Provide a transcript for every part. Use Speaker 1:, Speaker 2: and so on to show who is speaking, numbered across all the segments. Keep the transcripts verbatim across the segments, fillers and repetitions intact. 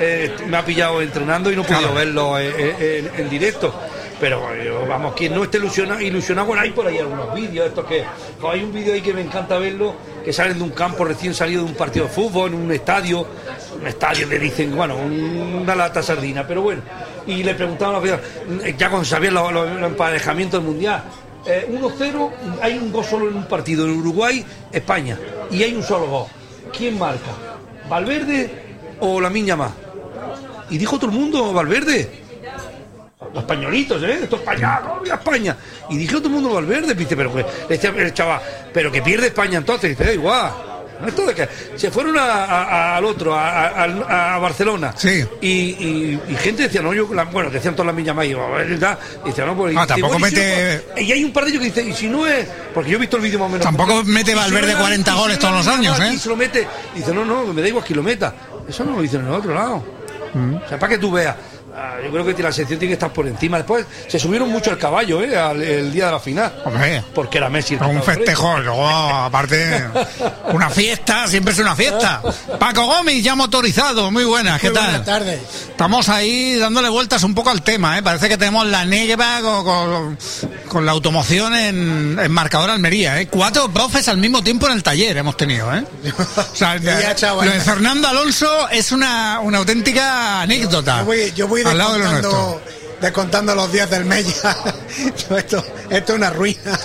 Speaker 1: eh, me ha pillado entrenando y no he podido
Speaker 2: Claro.
Speaker 1: verlo en, en, en directo. Pero yo, vamos, quien no esté ilusionado, ilusionado, bueno, hay por ahí algunos vídeos, estos que, hay un vídeo ahí que me encanta verlo, que salen de un campo recién salido de un partido de fútbol, en un estadio, un estadio le dicen, bueno, una lata sardina, pero bueno, y le preguntaban a los vídeos, ya cuando sabían los, los, los emparejamientos del Mundial, eh, uno cero, hay un gol solo en un partido, en Uruguay, España, y hay un solo gol. ¿Quién marca? ¿Valverde o Lamine Yamal? Y dijo todo el mundo, Valverde. Los españolitos, ¿eh? Esto es España, ¡oh, España! Y dijo todo el mundo Valverde, ¿viste? Pero que, este, el chaval, pero que pierde España entonces, dice, da igual. Esto de que se fueron a, a, al otro, a, a, a Barcelona.
Speaker 2: Sí.
Speaker 1: Y, y, y gente decía, no, yo, la, bueno, decían todas las millas más, y dice, no, pues.
Speaker 2: Ah,
Speaker 1: y,
Speaker 2: tampoco
Speaker 1: bueno,
Speaker 2: mete.
Speaker 1: Y, si, y hay un par de ellos que dicen, y si no es. Porque yo he visto el vídeo más o menos.
Speaker 2: Tampoco
Speaker 1: porque,
Speaker 2: mete Valverde
Speaker 1: si no
Speaker 2: cuarenta
Speaker 1: si
Speaker 2: goles
Speaker 1: no
Speaker 2: todos los años, ¿eh?
Speaker 1: Aquí se lo mete. Dice, no, no, me da igual que lo meta. Eso no lo dicen en el otro lado. Mm. O sea, para que tú veas. Yo creo que la selección tiene que estar por encima. Después se subieron mucho el caballo, ¿eh? Al, el día de la final.
Speaker 2: Hombre,
Speaker 1: porque era Messi.
Speaker 2: Un festejo, luego, aparte, una fiesta, siempre es una fiesta. Paco Gómez, ya motorizado, muy buenas, ¿qué
Speaker 3: muy
Speaker 2: tal?
Speaker 3: Buenas tardes.
Speaker 2: Estamos ahí dándole vueltas un poco al tema, ¿eh? Parece que tenemos la negra con, con, con la automoción en, en marcador Almería, ¿eh? Cuatro profes al mismo tiempo en el taller hemos tenido, ¿eh? O sea,
Speaker 3: ya, chaval,
Speaker 2: lo de Fernando Alonso es una, una auténtica anécdota.
Speaker 3: Yo voy, yo voy
Speaker 2: al lado de lo nuestro.
Speaker 3: Descontando los días del mes ya. esto, esto es una ruina.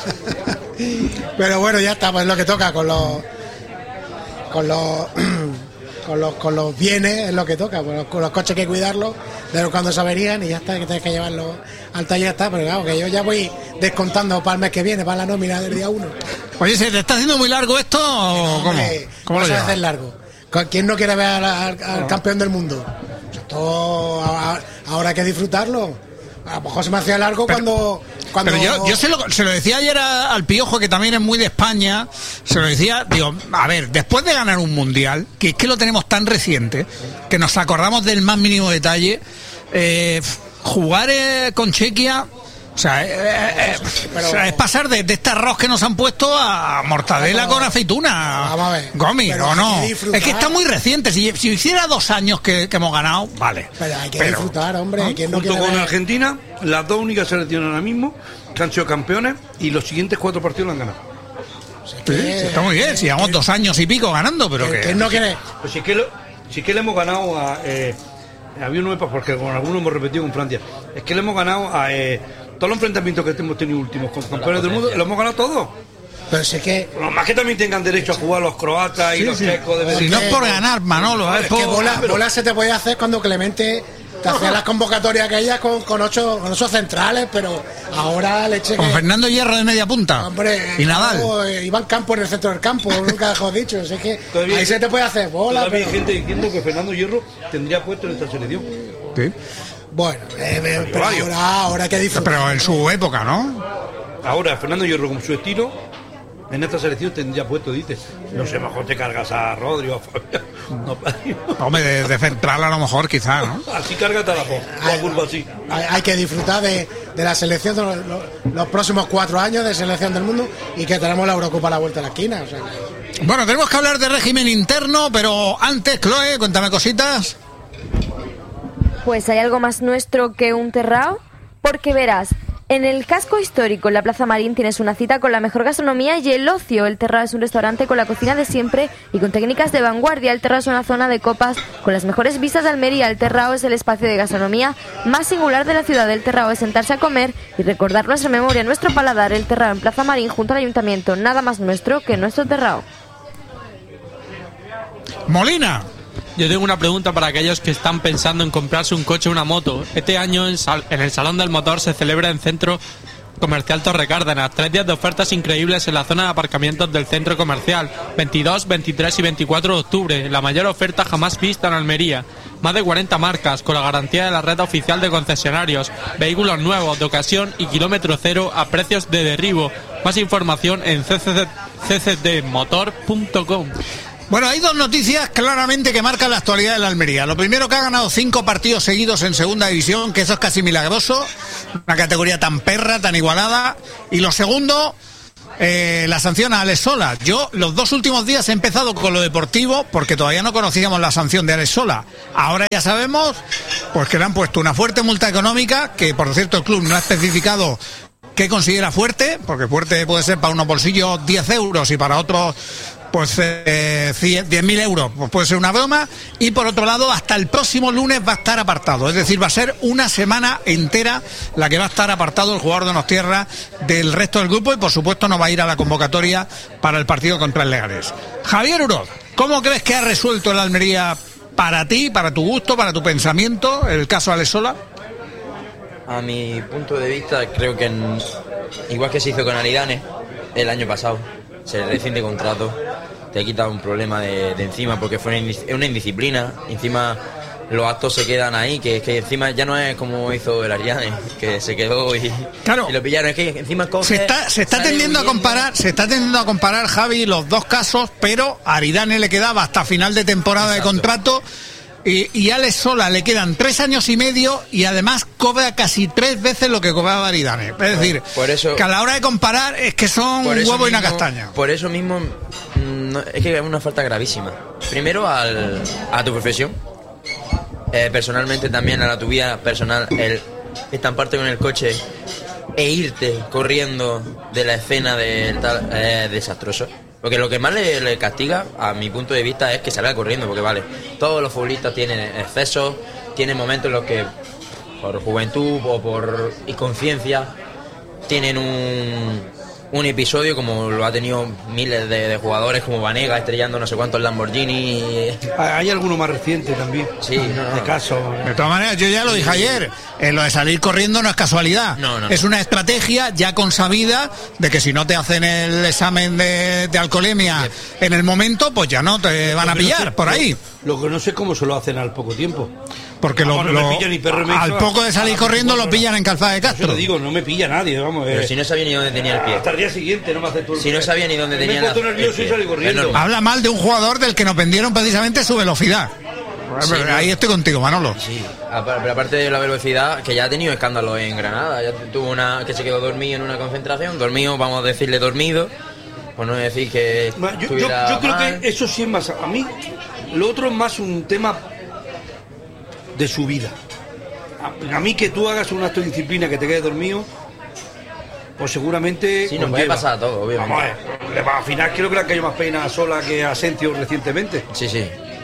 Speaker 3: Pero bueno, ya está, pues lo que toca con los con los con los con los bienes es lo que toca, pues con los coches hay que cuidarlos de cuando se averían y ya está, que tienes que llevarlos al taller, ya está, pero claro, que yo ya voy descontando para el mes que viene, para la nómina del día uno.
Speaker 2: Oye, ¿se te está haciendo muy largo esto o cómo?
Speaker 3: ¿Cómo lo llevas? Es largo. ¿Quién no quiere ver al, al, al campeón del mundo? Esto ahora hay que disfrutarlo. A lo mejor se me hacía largo pero, cuando, cuando...
Speaker 2: Pero yo, yo se, lo, se lo decía ayer a, al Piojo, que también es muy de España, se lo decía, digo, a ver, después de ganar un mundial, que es que lo tenemos tan reciente, que nos acordamos del más mínimo detalle, eh, jugar eh, con Chequia... O sea, eh, eh, pero, o sea, es pasar de, de este arroz que nos han puesto a mortadela con aceituna.
Speaker 3: Vamos a ver.
Speaker 2: Gomi, o no. Es que está muy reciente. Si, si hiciera dos años que, que hemos ganado, vale.
Speaker 3: Pero hay que
Speaker 2: pero,
Speaker 3: disfrutar, hombre.
Speaker 1: ¿no?
Speaker 3: ¿Quién no
Speaker 1: Junto con
Speaker 3: ver?
Speaker 1: Argentina, las dos únicas selecciones ahora mismo que han sido campeones y los siguientes cuatro partidos lo han ganado.
Speaker 3: O sea,
Speaker 2: que, sí, está muy bien. Si llevamos que, dos años y pico ganando, pero que.
Speaker 3: ¿Quién no quiere?
Speaker 1: Pues sí que, lo, sí que le hemos ganado a. Eh, había uno, porque con algunos hemos repetido con Francia. Es que le hemos ganado a. Eh, todos los enfrentamientos que hemos tenido últimos con campeones del mundo, los hemos ganado todos.
Speaker 3: Pero si es que...
Speaker 1: Los más que también tengan derecho a jugar los croatas y sí, los sí. checos. De
Speaker 2: si no es por ganar, Manolo.
Speaker 3: Es, es por... que bola, pero... bola se te puede hacer cuando Clemente te hacía las convocatorias aquellas con, con, ocho, con ocho centrales, pero ahora le eché
Speaker 2: con
Speaker 3: que...
Speaker 2: Fernando Hierro de media punta.
Speaker 3: Hombre,
Speaker 2: y Nadal.
Speaker 3: Eh, Iván Campos en el centro del campo, nunca dejó dicho. O sea, es que todavía ahí se te puede hacer bola.
Speaker 1: Todavía
Speaker 3: pero...
Speaker 1: hay gente diciendo que Fernando Hierro tendría puesto en esta selección.
Speaker 2: Sí.
Speaker 3: Bueno, eh, eh, pero ahora, ahora hay que disfrutar.
Speaker 2: Pero en su época, ¿no?
Speaker 1: Ahora, Fernando Hierro, con su estilo, en esta selección tendría puesto, dice, no sé, mejor te cargas a Rodri o a Fabián. No,
Speaker 2: hombre, de, de central a lo mejor, quizá, ¿no?
Speaker 1: Así cárgate a la, la curva así.
Speaker 3: Hay, hay que disfrutar de, de la selección de los, los, los próximos cuatro años de selección del mundo y que tenemos la Eurocopa a la vuelta de la esquina. O sea que...
Speaker 2: Bueno, tenemos que hablar de régimen interno, pero antes, Chloe, cuéntame cositas.
Speaker 4: Pues hay algo más nuestro que un terrao, porque verás, en el casco histórico, en la Plaza Marín, tienes una cita con la mejor gastronomía y el ocio. El Terrao es un restaurante con la cocina de siempre y con técnicas de vanguardia. El Terrao es una zona de copas con las mejores vistas de Almería. El Terrao es el espacio de gastronomía más singular de la ciudad. El Terrao es sentarse a comer y recordar nuestra memoria, nuestro paladar. El Terrao en Plaza Marín, junto al Ayuntamiento. Nada más nuestro que nuestro Terrao.
Speaker 2: Molina.
Speaker 5: Yo tengo una pregunta para aquellos que están pensando en comprarse un coche o una moto. Este año en, Sal- en el Salón del Motor se celebra en Centro Comercial Torre Cárdenas. Tres días de ofertas increíbles en la zona de aparcamientos del centro comercial. veintidós, veintitrés y veinticuatro de octubre. La mayor oferta jamás vista en Almería. Más de cuarenta marcas con la garantía de la red oficial de concesionarios. Vehículos nuevos, de ocasión y kilómetro cero a precios de derribo. Más información en c c d motor punto com.
Speaker 2: Bueno, hay dos noticias claramente que marcan la actualidad de la Almería. Lo primero, que ha ganado cinco partidos seguidos en segunda división, que eso es casi milagroso, una categoría tan perra, tan igualada. Y lo segundo, eh, la sanción a Alex Sola. Yo los dos últimos días he empezado con lo deportivo porque todavía no conocíamos la sanción de Alex Sola. Ahora ya sabemos pues que le han puesto una fuerte multa económica, que por cierto el club no ha especificado qué considera fuerte, porque fuerte puede ser para unos bolsillos diez euros y para otros pues eh, diez mil euros, pues puede ser una broma. Y por otro lado, hasta el próximo lunes va a estar apartado, es decir, va a ser una semana entera la que va a estar apartado el jugador de Donostierra del resto del grupo, y por supuesto no va a ir a la convocatoria para el partido contra el Leganés. Javier Uroz, ¿cómo crees que ha resuelto el Almería para ti, para tu gusto, para tu pensamiento, el caso Alex Sola?
Speaker 6: A mi punto de vista, creo que en, igual que se hizo con Aridane el año pasado, se le rescinde contrato, te quita un problema de, de encima, porque fue una, una indisciplina. Encima los actos se quedan ahí, que es que encima ya no es como hizo el Aridane, que se quedó y,
Speaker 2: claro,
Speaker 6: y lo pillaron. Es que encima coge,
Speaker 2: se está, se está tendiendo a comparar, se está tendiendo a comparar, Javi, los dos casos, pero a Aridane le quedaba hasta final de temporada. Exacto. De contrato. Y, y a Alex Sola le quedan tres años y medio y además cobra casi tres veces lo que cobraba Aridane. Es decir, por eso, que a la hora de comparar es que son un huevo y una castaña.
Speaker 6: Por eso mismo, no, es que es una falta gravísima. Primero al, a tu profesión, eh, personalmente también a la tu vida personal, el estamparte con el coche e irte corriendo de la escena del tal, es desastroso. Porque lo que más le, le castiga, a mi punto de vista, es que salga corriendo, porque vale, todos los futbolistas tienen excesos, tienen momentos en los que, por juventud o por inconsciencia, tienen un, un episodio como lo ha tenido miles de, de jugadores, como Vanega estrellando no sé cuántos Lamborghini.
Speaker 1: Hay alguno más reciente también.
Speaker 6: Sí, no, no.
Speaker 1: De caso.
Speaker 2: De todas maneras, yo ya lo dije ayer, eh, lo de salir corriendo no es casualidad.
Speaker 6: No, no,
Speaker 2: es una estrategia ya consabida de que si no te hacen el examen de, de alcoholemia sí. en el momento, pues ya no te van a pillar, no sé, por ahí.
Speaker 1: Lo que no sé cómo se lo hacen al poco tiempo.
Speaker 2: Porque
Speaker 1: vamos,
Speaker 2: lo,
Speaker 1: no
Speaker 2: lo,
Speaker 1: me pillan ni perro ni
Speaker 2: al poco de salir corriendo lo pillan en Calzada de Castro.
Speaker 1: Yo te digo, no me pilla nadie, vamos.
Speaker 6: Pero
Speaker 1: eh,
Speaker 6: si no sabía ni dónde tenía el pie.
Speaker 1: Hasta el día siguiente no me hace todo el
Speaker 6: Si no sabía ni dónde
Speaker 1: me
Speaker 6: tenía
Speaker 1: me he puesto nervioso y salí corriendo.
Speaker 2: Habla mal de un jugador del que nos vendieron precisamente su velocidad. Sí, ahí no. Estoy contigo, Manolo.
Speaker 6: Sí, pero aparte de la velocidad, que ya ha tenido escándalos en Granada. Ya tuvo una que se quedó dormido en una concentración. Dormido, vamos a decirle dormido. Por no decir que
Speaker 1: yo, yo, yo creo que eso sí es más. A mí, lo otro es más un tema de su vida. A, a mí que tú hagas un acto de disciplina que te quedes dormido, pues seguramente...
Speaker 6: Sí, nos puede pasar a todos, obviamente.
Speaker 1: Vamos a ver, al final creo que le ha caído más pena a Sola que a Asensio recientemente.
Speaker 6: Sí, sí.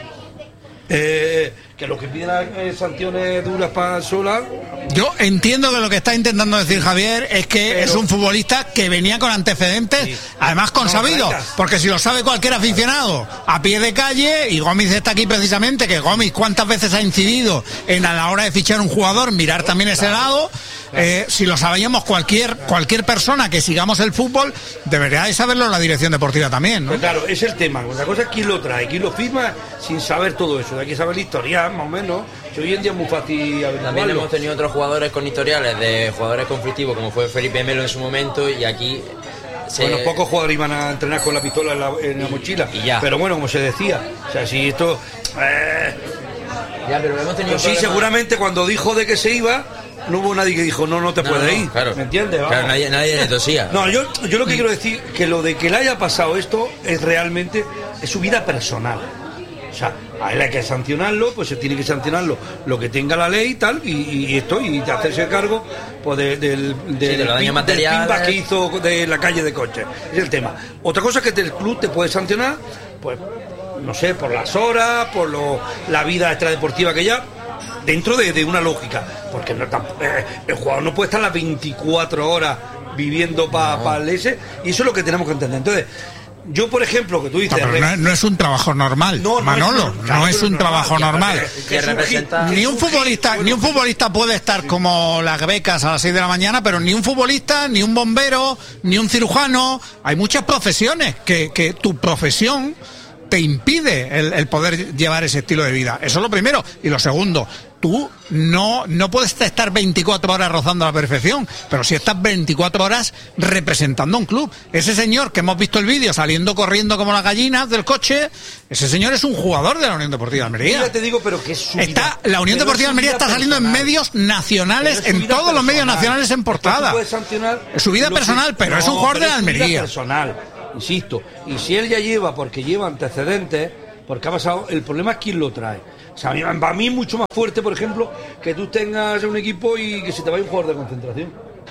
Speaker 1: Eh, que lo que piden eh, sanciones duras para Sola.
Speaker 2: Yo entiendo que lo que está intentando decir Javier es que pero, es un futbolista que venía con antecedentes, sí. además consabidos, no, porque si lo sabe cualquier aficionado a pie de calle, y Gómez está aquí precisamente, que Gómez cuántas veces ha incidido en a la hora de fichar un jugador, mirar también ese lado. Eh, si lo sabíamos cualquier cualquier persona que sigamos el fútbol, debería de saberlo la dirección deportiva también, ¿no?
Speaker 1: Pues claro, es el tema. La cosa es quién lo trae, quién lo firma sin saber todo eso. Hay que saber la historia, más o menos. Que hoy en día es muy fácil averiguarlo.
Speaker 6: También hemos tenido otros jugadores con historiales de jugadores conflictivos, como fue Felipe Melo en su momento, y aquí...
Speaker 1: Se... Bueno, pocos jugadores iban a entrenar con la pistola en la, en la mochila.
Speaker 6: Y ya.
Speaker 1: Pero bueno, como se decía, o sea, si esto... Eh...
Speaker 6: Ya, pero hemos tenido...
Speaker 1: Pero sí, seguramente cuando dijo de que se iba... No hubo nadie que dijo, no, no te no, puedes no, ir.
Speaker 6: Claro.
Speaker 1: ¿Me entiendes? Vamos.
Speaker 6: Claro, nadie, nadie le tosía.
Speaker 1: No, yo, yo lo que quiero decir que lo de que le haya pasado esto es realmente es su vida personal. O sea, a él hay que sancionarlo, pues se tiene que sancionarlo lo que tenga la ley y tal, y, y esto, y hacerse cargo pues de, del, del,
Speaker 6: sí, de
Speaker 1: pin,
Speaker 6: material,
Speaker 1: del que hizo de la calle de coche. Es el tema. Otra cosa es que el club te puede sancionar, pues, no sé, por las horas, por lo, la vida extradeportiva que ya... dentro de, de una lógica, porque no, eh, el jugador no puede estar las veinticuatro horas viviendo para no. pa el ese, y eso es lo que tenemos que entender. Entonces, yo por ejemplo, que tú dices...
Speaker 2: No, no, no es un trabajo normal, no, no Manolo, es, no, no es un normal, trabajo normal.
Speaker 6: Que representa...
Speaker 2: Ni un futbolista, ni un futbolista puede estar sí. como las becas a las seis de la mañana, pero ni un futbolista, ni un bombero, ni un cirujano. Hay muchas profesiones que, que tu profesión te impide el, el poder llevar ese estilo de vida. Eso es lo primero. Y lo segundo, tú no, no puedes estar veinticuatro horas rozando a la perfección, pero si estás veinticuatro horas representando a un club. Ese señor que hemos visto el vídeo saliendo corriendo como las gallinas del coche, ese señor es un jugador de la Unión Deportiva de Almería.
Speaker 1: Ya te digo, pero que es su
Speaker 2: está,
Speaker 1: vida.
Speaker 2: La Unión
Speaker 1: Pero
Speaker 2: Deportiva de Almería está saliendo personal. en medios nacionales, en todos personal. los medios nacionales en portada. Es su vida personal, que, pero no, es un jugador de la Almería.
Speaker 1: Su vida personal, insisto. Y si él ya lleva, porque lleva antecedentes, porque ha pasado, el problema es quién lo trae. O sea, para mí es mucho más fuerte, por ejemplo, que tú tengas un equipo y que se te vaya un jugador de concentración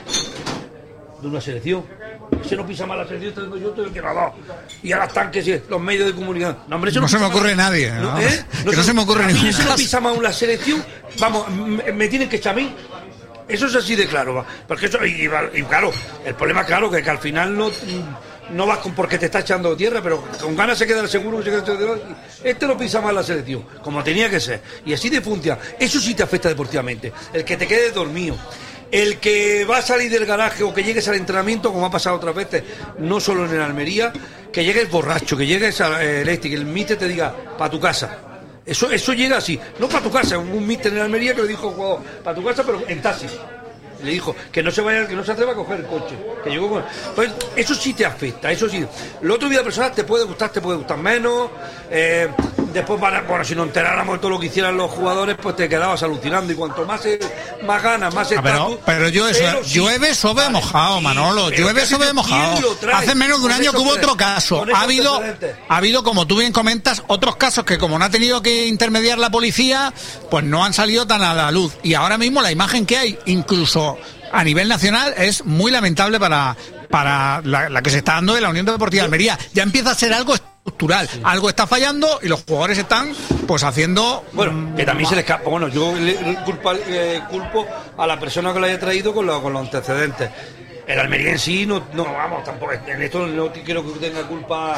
Speaker 1: de una selección. Ese no pisa mal la selección, tengo yo, tengo el que lo ha dado. Y ahora están que sí, los medios de comunicación. No, hombre, eso
Speaker 2: no,
Speaker 1: no
Speaker 2: se me ocurre
Speaker 1: mal.
Speaker 2: nadie. ¿no?
Speaker 1: ¿No, ¿eh? no,
Speaker 2: que no se me ocurre ningún
Speaker 1: caso. Ese no pisa mal la selección, vamos, me, me tienen que echar a mí. Eso es así de claro, va. Porque eso, y, y claro, el problema claro que, que al final no, no vas con porque te está echando tierra, pero con ganas se queda el seguro, se queda el seguro. Este no pisa mal la selección, como tenía que ser. Y así de funciona. Eso sí te afecta deportivamente. El que te quedes dormido. El que va a salir del garaje o que llegues al entrenamiento, como ha pasado otras veces, no solo en el Almería, que llegues borracho, que llegues al este, que el míster te diga, para tu casa. Eso eso llega así, no para tu casa, un míster en el Almería que le dijo, jugador, para tu casa, pero en taxi. Le dijo que no se vaya, que no se atreva a coger el coche, que llegó con... Pues eso sí te afecta, eso sí. Lo otro vida personal te puede gustar, te puede gustar menos. Eh, después, para, bueno, si no enteráramos de todo lo que hicieran los jugadores, pues te quedabas alucinando. Y cuanto más eh, más ganas, más
Speaker 2: estatus... Pero, pero yo eso, pero sí, llueve sobre vale, mojado, sí, Manolo, llueve sobre mojado. Hace menos de un año que hubo otro caso. Ha habido, ha habido, como tú bien comentas, otros casos que como no ha tenido que intermediar la policía, pues no han salido tan a la luz. Y ahora mismo la imagen que hay, incluso a nivel nacional, es muy lamentable para, para la, la que se está dando de la Unión Deportiva de Almería. Ya empieza a ser algo estructural, sí. Algo está fallando y los jugadores están pues haciendo...
Speaker 1: Bueno, mmm, que también se le escapa. Bueno, yo le, le culpo, eh, culpo a la persona que lo haya traído con, lo, con los antecedentes. El Almería en sí, no, no vamos, tampoco, en esto no quiero que tenga culpa...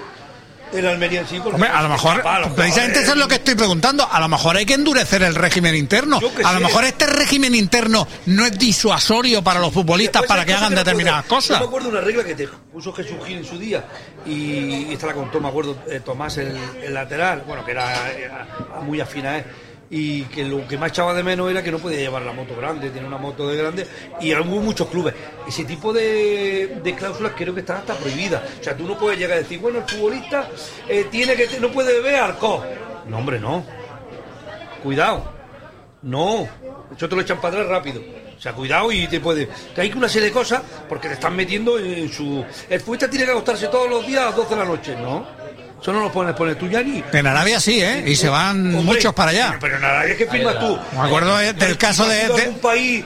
Speaker 1: El Almería en sí,
Speaker 2: hombre, a lo mejor, precisamente eso es lo que estoy preguntando, a lo mejor hay que endurecer el régimen interno, a lo mejor este régimen interno no es disuasorio para los futbolistas para que hagan determinadas cosas.
Speaker 1: Yo me acuerdo de una regla que te puso Jesús Gil en su día, y esta la contó, me acuerdo, eh, Tomás, el, el lateral, bueno, que era, era muy afín a él, y que lo que más echaba de menos era que no podía llevar la moto grande, tiene una moto de grande, y hubo muchos clubes. Ese tipo de, de cláusulas creo que están hasta prohibidas. O sea, tú no puedes llegar a decir, bueno, el futbolista eh, tiene que no puede beber alcohol. No, hombre, no. Cuidado. No. Eso te lo echan para atrás rápido. O sea, cuidado y te puede... Que hay una serie de cosas porque te están metiendo en su... El futbolista tiene que acostarse todos los días a las doce de la noche, ¿no? Eso no lo puedes poner tú ya ni...
Speaker 2: En Arabia sí, ¿eh? Y se van Hombre, muchos para allá.
Speaker 1: Pero en Arabia, ¿qué firmas tú?
Speaker 2: Me acuerdo de, del caso de... de...
Speaker 1: un país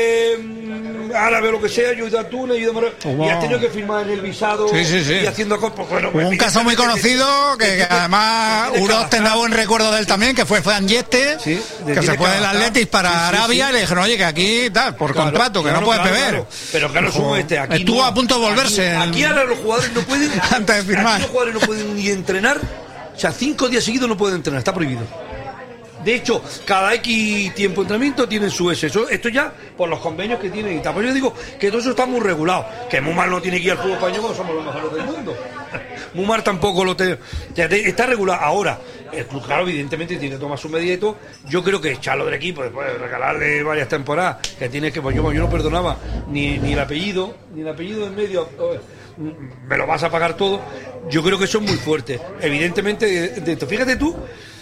Speaker 1: eh, árabe o lo que sea, yo he ido a Túnez, yo he ido a Marruecos,
Speaker 2: wow.
Speaker 1: Y has tenido que firmar en el visado
Speaker 2: sí, sí, sí.
Speaker 1: y haciendo cosas... Bueno,
Speaker 2: Hubo un caso muy conocido, que, que además Uros tendrá buen recuerdo de él también, que fue Fran Yeste, sí, que se fue del Atletis para sí, sí, Arabia,
Speaker 1: sí.
Speaker 2: y le dijeron, oye, que aquí, tal, por claro, contrato, que claro, no puedes
Speaker 1: claro,
Speaker 2: beber.
Speaker 1: Claro. Pero claro, somos este, aquí
Speaker 2: estuvo
Speaker 1: no,
Speaker 2: a punto de volverse.
Speaker 1: Aquí, aquí ahora los jugadores no pueden...
Speaker 2: antes de firmar.
Speaker 1: Aquí los jugadores no pueden ni entrenar. O sea, cinco días seguidos no pueden entrenar, está prohibido. De hecho, cada X tiempo de entrenamiento tienen su S. Eso, esto ya por los convenios que tienen y tal. Pues yo digo que todo eso está muy regulado. Que muy mal no tiene que ir al fútbol español cuando somos los mejores del mundo. Muy mal tampoco lo tiene. Está regulado. Ahora, el club, claro, evidentemente tiene que tomar su medida y todo. Yo creo que echarlo del equipo, después de regalarle varias temporadas, que tienes que, pues yo, yo no perdonaba ni, ni el apellido, ni el apellido en medio. Me lo vas a pagar todo. Yo creo que eso es muy fuerte. Evidentemente, de, de, fíjate tú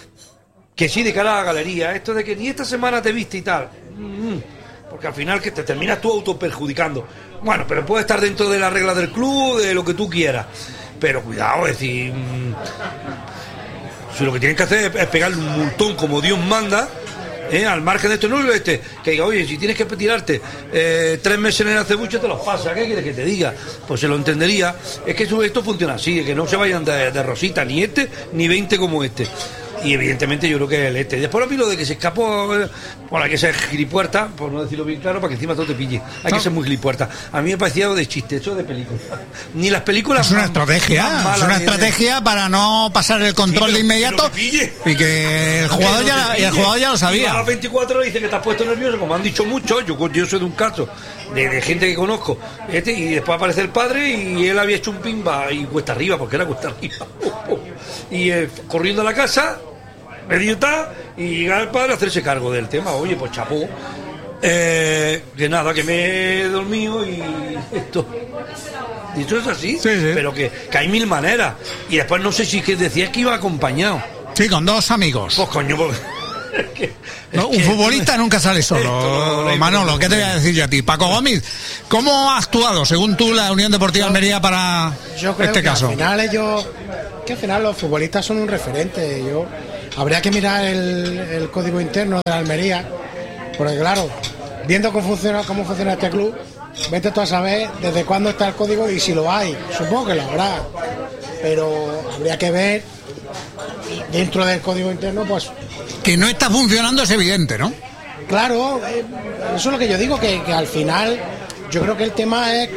Speaker 1: que sí, de cara a la galería, esto de que ni esta semana te viste y tal, porque al final que te terminas tú autoperjudicando. Bueno, pero puede estar dentro de la regla del club, de lo que tú quieras, pero cuidado, es decir, si lo que tienes que hacer es pegarle un multón como Dios manda, ¿eh? Al margen de esto, no este, que diga, oye, si tienes que tirarte eh, tres meses en el acebuche, te los pasa, ¿qué quieres que te diga? Pues se lo entendería. Es que eso, esto funciona así, que no se vayan de, de rosita, ni este, ni veinte como este. Y evidentemente yo creo que el este. Después lo vi lo de que se escapó, eh, bueno, hay que ser gilipuerta, por no decirlo bien claro, para que encima todo te pille. Hay no. que ser muy gilipuerta. A mí me parecía de chiste, eso de película. Ni las películas...
Speaker 2: Es una estrategia, es una estrategia de... para no pasar el control sí, de inmediato que y que el jugador, ya, y el jugador ya lo sabía. Y
Speaker 1: a las veinticuatro horas dice que te has puesto nervioso, como han dicho muchos, yo, yo soy de un caso de, de gente que conozco, este, y después aparece el padre y él había hecho un pimba y cuesta arriba, porque era cuesta arriba. Y eh, corriendo a la casa... medio está, Y llega el padre a hacerse cargo del tema. Oye, pues chapó. Eh, que nada, que me he dormido y esto. Y esto es así,
Speaker 2: Sí, sí.
Speaker 1: pero que, que hay mil maneras. Y después no sé si que decía que iba acompañado.
Speaker 2: Sí, con dos amigos.
Speaker 1: Pues coño, pues, es que, es
Speaker 2: No, un
Speaker 1: que-
Speaker 2: futbolista nunca sale
Speaker 1: Esto
Speaker 2: solo.
Speaker 1: no, no,
Speaker 2: Manolo,
Speaker 1: no,
Speaker 2: ¿qué te voy a decir yo a ti? Paco Gómez, ¿cómo ha actuado, según tú, la Unión Deportiva Almería para
Speaker 3: Yo creo
Speaker 2: este
Speaker 3: que
Speaker 2: caso?
Speaker 3: al final ellos, que al final los futbolistas son un referente. Yo habría que mirar el, el código interno de la Almería, porque claro, viendo cómo funciona cómo funciona este club, vete tú a saber desde cuándo está el código y si lo hay. Supongo que lo habrá, pero habría que ver dentro del código interno, pues
Speaker 2: Que no está funcionando es evidente, ¿no?
Speaker 3: claro, eh, eso es lo que yo digo, que, que al final yo creo que el tema es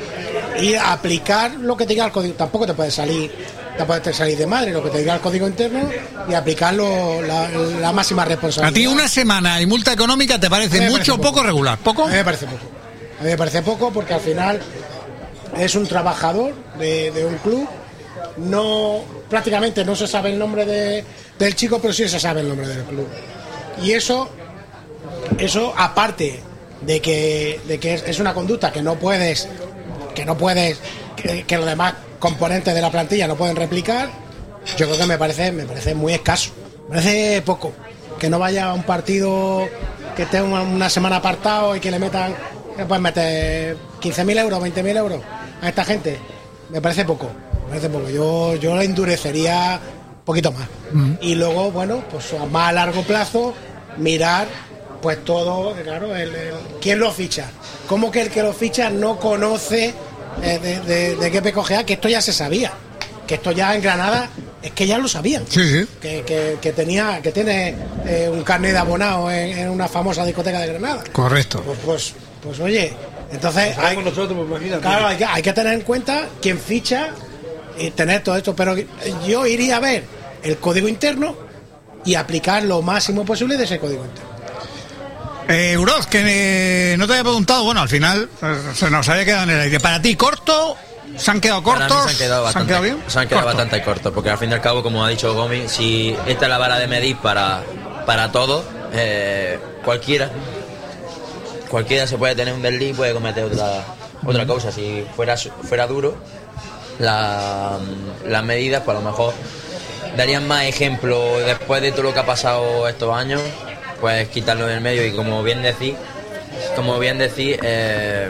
Speaker 3: ir a aplicar lo que te diga el código. Tampoco te puedes salir, te puedes salir de madre lo que te diga el código interno y aplicarlo la, la máxima
Speaker 2: A
Speaker 3: responsabilidad.
Speaker 2: ti una semana y multa económica te parece
Speaker 3: A mí me
Speaker 2: mucho o
Speaker 3: parece
Speaker 2: poco regular. ¿Poco?
Speaker 3: A mí me parece poco. A mí me parece poco porque al final es un trabajador de, de un club. No, prácticamente no se sabe el nombre de, del chico, pero sí se sabe el nombre del club. Y eso, eso aparte de que, de que es, es una conducta que no puedes, que no puedes, que, que los demás componentes de la plantilla no pueden replicar, yo creo que me parece, me parece muy escaso. Me parece poco. Que no vaya a un partido que esté una, una semana apartado y que le metan, que pueden meter quince mil euros, veinte mil euros a esta gente. Me parece poco. Me parece poco. Yo, yo lo endurecería un poquito más. Mm. Y luego, bueno, pues a más a largo plazo, mirar pues todo, claro, el, el, quién lo ficha. ¿Cómo que el que lo ficha no conoce eh, de, de, de qué P C A? Que esto ya se sabía. Que esto ya en Granada es que ya lo sabían.
Speaker 2: Sí, sí.
Speaker 3: Que, que, que tenía, que tiene eh, un carnet de abonado en, en una famosa discoteca de Granada.
Speaker 2: Correcto.
Speaker 3: Pues, pues, pues oye, entonces hay,
Speaker 1: nosotros, pues, imagínate.
Speaker 3: claro, hay, que, hay que tener en cuenta quién ficha y tener todo esto. Pero yo iría a ver el código interno y aplicar lo máximo posible de ese código interno.
Speaker 2: Eh, Uroz, que eh, no te había preguntado, bueno, al final eh, se nos había quedado en el aire. Para ti, ¿corto? ¿Se han quedado
Speaker 6: Para mí
Speaker 2: cortos?
Speaker 6: se han quedado bastante,
Speaker 2: ¿Se han quedado bien?
Speaker 6: se han quedado
Speaker 2: Cortos.
Speaker 6: bastante cortos, porque al fin y al cabo, como ha dicho Gómez, si esta es la vara de medir para, para todo, eh, cualquiera cualquiera se puede tener un desliz, puede cometer otra otra cosa. Si fuera fuera duro, la, las medidas, pues a lo mejor darían más ejemplo después de todo lo que ha pasado estos años, pues quitarlo del medio y como bien decís, como bien decís, eh,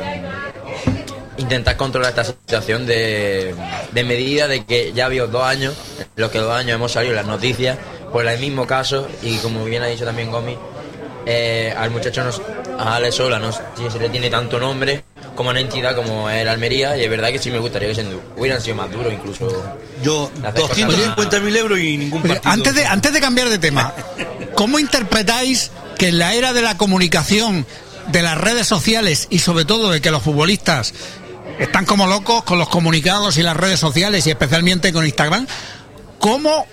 Speaker 6: intentar controlar esta situación de, de medida de que ya había dos años, los que dos años hemos salido en las noticias por el mismo caso y como bien ha dicho también Gomi, eh, al muchacho, no, a Ale Sola, no sé si se le tiene tanto nombre como una entidad como el Almería, y es verdad que sí me gustaría que se hubieran sido más duros incluso.
Speaker 1: Yo, doscientos cincuenta mil euros y ningún
Speaker 2: Oye,
Speaker 1: partido.
Speaker 2: antes de, antes de cambiar de tema, ¿cómo interpretáis que en la era de la comunicación, de las redes sociales y sobre todo de que los futbolistas están como locos con los comunicados y las redes sociales y especialmente con Instagram, ¿cómo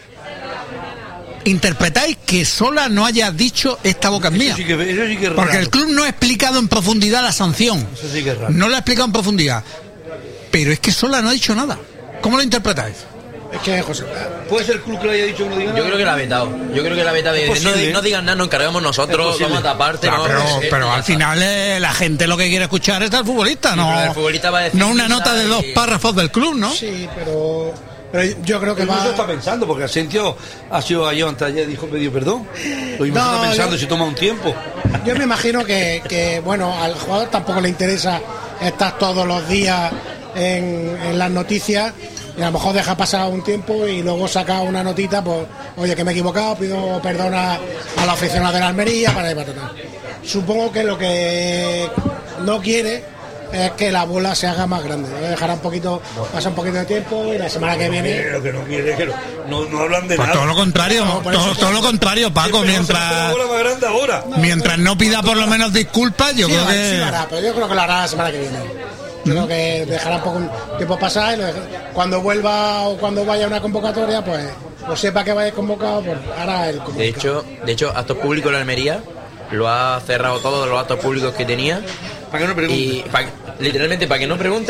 Speaker 2: interpretáis que Sola no haya dicho esta boca es mía?
Speaker 1: Eso sí que, eso sí que es
Speaker 2: Porque
Speaker 1: raro.
Speaker 2: el club no ha explicado en profundidad la sanción.
Speaker 1: Eso sí que es raro.
Speaker 2: No lo ha explicado en profundidad. Pero es que Sola no ha dicho nada. ¿Cómo lo interpretáis?
Speaker 3: Es que, José,
Speaker 1: ¿Puede ser el club que lo haya dicho que no diga
Speaker 6: Yo
Speaker 1: nada?
Speaker 6: creo que la ha vetado. Yo creo que la ha vetado.
Speaker 1: Es
Speaker 6: No,
Speaker 1: posible.
Speaker 6: no digan nada, nos encargamos nosotros,
Speaker 1: Es posible.
Speaker 6: vamos a taparte.
Speaker 2: Ya,
Speaker 6: no,
Speaker 2: pero
Speaker 6: no sé,
Speaker 2: pero
Speaker 6: ya
Speaker 2: al
Speaker 6: está.
Speaker 2: final eh, la gente lo que quiere escuchar es al futbolista,
Speaker 6: Sí,
Speaker 2: no,
Speaker 6: pero el futbolista va a decir
Speaker 2: no una
Speaker 6: misa
Speaker 2: nota de dos
Speaker 6: y-
Speaker 2: párrafos del club, ¿no?
Speaker 3: sí, pero, pero yo creo que
Speaker 1: Lo mismo
Speaker 3: va.
Speaker 1: está pensando, porque Asensio ha sido ayer antes ayer, dijo pedido perdón. Lo mismo
Speaker 3: No,
Speaker 1: está pensando,
Speaker 3: yo-
Speaker 1: si toma un tiempo.
Speaker 3: Yo me imagino que, que, bueno, al jugador tampoco le interesa estar todos los días en, en las noticias y a lo mejor deja pasar un tiempo y luego saca una notita, pues, oye, que me he equivocado, pido perdón a, a la aficionada de la Almería, para para para. Supongo que lo que no quiere es que la bola se haga más grande. Dejará un poquito, pasa un poquito de tiempo y la semana que viene.
Speaker 1: Lo que no quiere es que no, no, no hablan de
Speaker 2: Pues
Speaker 1: nada.
Speaker 2: todo lo contrario,
Speaker 3: No, por
Speaker 2: todo,
Speaker 3: eso-
Speaker 2: todo lo contrario, Paco,
Speaker 1: Siempre vamos a hacer
Speaker 2: mientras
Speaker 1: la bola más grande ahora.
Speaker 2: mientras no pida por lo menos disculpas, yo
Speaker 3: Sí,
Speaker 2: creo
Speaker 3: lo-
Speaker 2: que
Speaker 3: sí lo hará, pero yo creo que lo hará la semana que viene. Yo creo que dejará un poco un tiempo pasar y lo deja- cuando vuelva o cuando vaya a una convocatoria, pues, pues sepa que vaya convocado, pues hará el
Speaker 6: De
Speaker 3: comunicado.
Speaker 6: hecho, de hecho, actos públicos en la Almería lo ha cerrado todos los actos públicos que tenía.
Speaker 1: Para que no pregunten.
Speaker 6: Y pa- literalmente para que no pregunten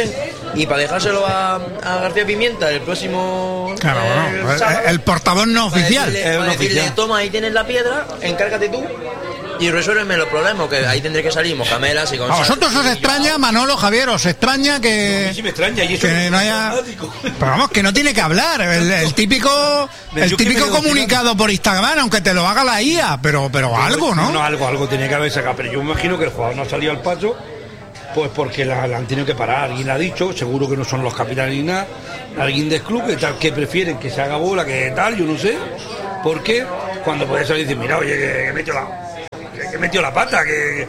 Speaker 6: y para dejárselo a, a García Pimienta el próximo
Speaker 2: Claro,
Speaker 6: el,
Speaker 2: bueno,
Speaker 6: sábado,
Speaker 2: el, el portavoz no
Speaker 6: para
Speaker 2: oficial.
Speaker 6: decirle, para decirle, toma, ahí tienes la piedra, encárgate tú y resuélveme los problemas, que ahí tendré que salir mojamelas y con
Speaker 2: ¿A vosotros os extraña, Manolo, Javier, os extraña
Speaker 1: A
Speaker 2: que,
Speaker 1: mí sí me extraña y eso
Speaker 2: que
Speaker 1: es
Speaker 2: no haya...
Speaker 1: dramático.
Speaker 2: Pero vamos, que no tiene que hablar, el, el típico
Speaker 1: Me-
Speaker 2: el
Speaker 1: yo que
Speaker 2: típico
Speaker 1: me quedo
Speaker 2: comunicado por Instagram, aunque te lo haga la I A, pero pero algo, ¿no?
Speaker 1: No, algo, algo tenía que haber sacado, pero yo me imagino que el jugador no ha salido al paso, pues porque la, la han tenido que parar. Alguien ha dicho, seguro que no son los capitanes ni nada, alguien del club que, tal, que prefieren que se haga bola, que tal, yo no sé, porque cuando puede salir y decir, mira, oye, que, que metió la, que, que metió la pata, que...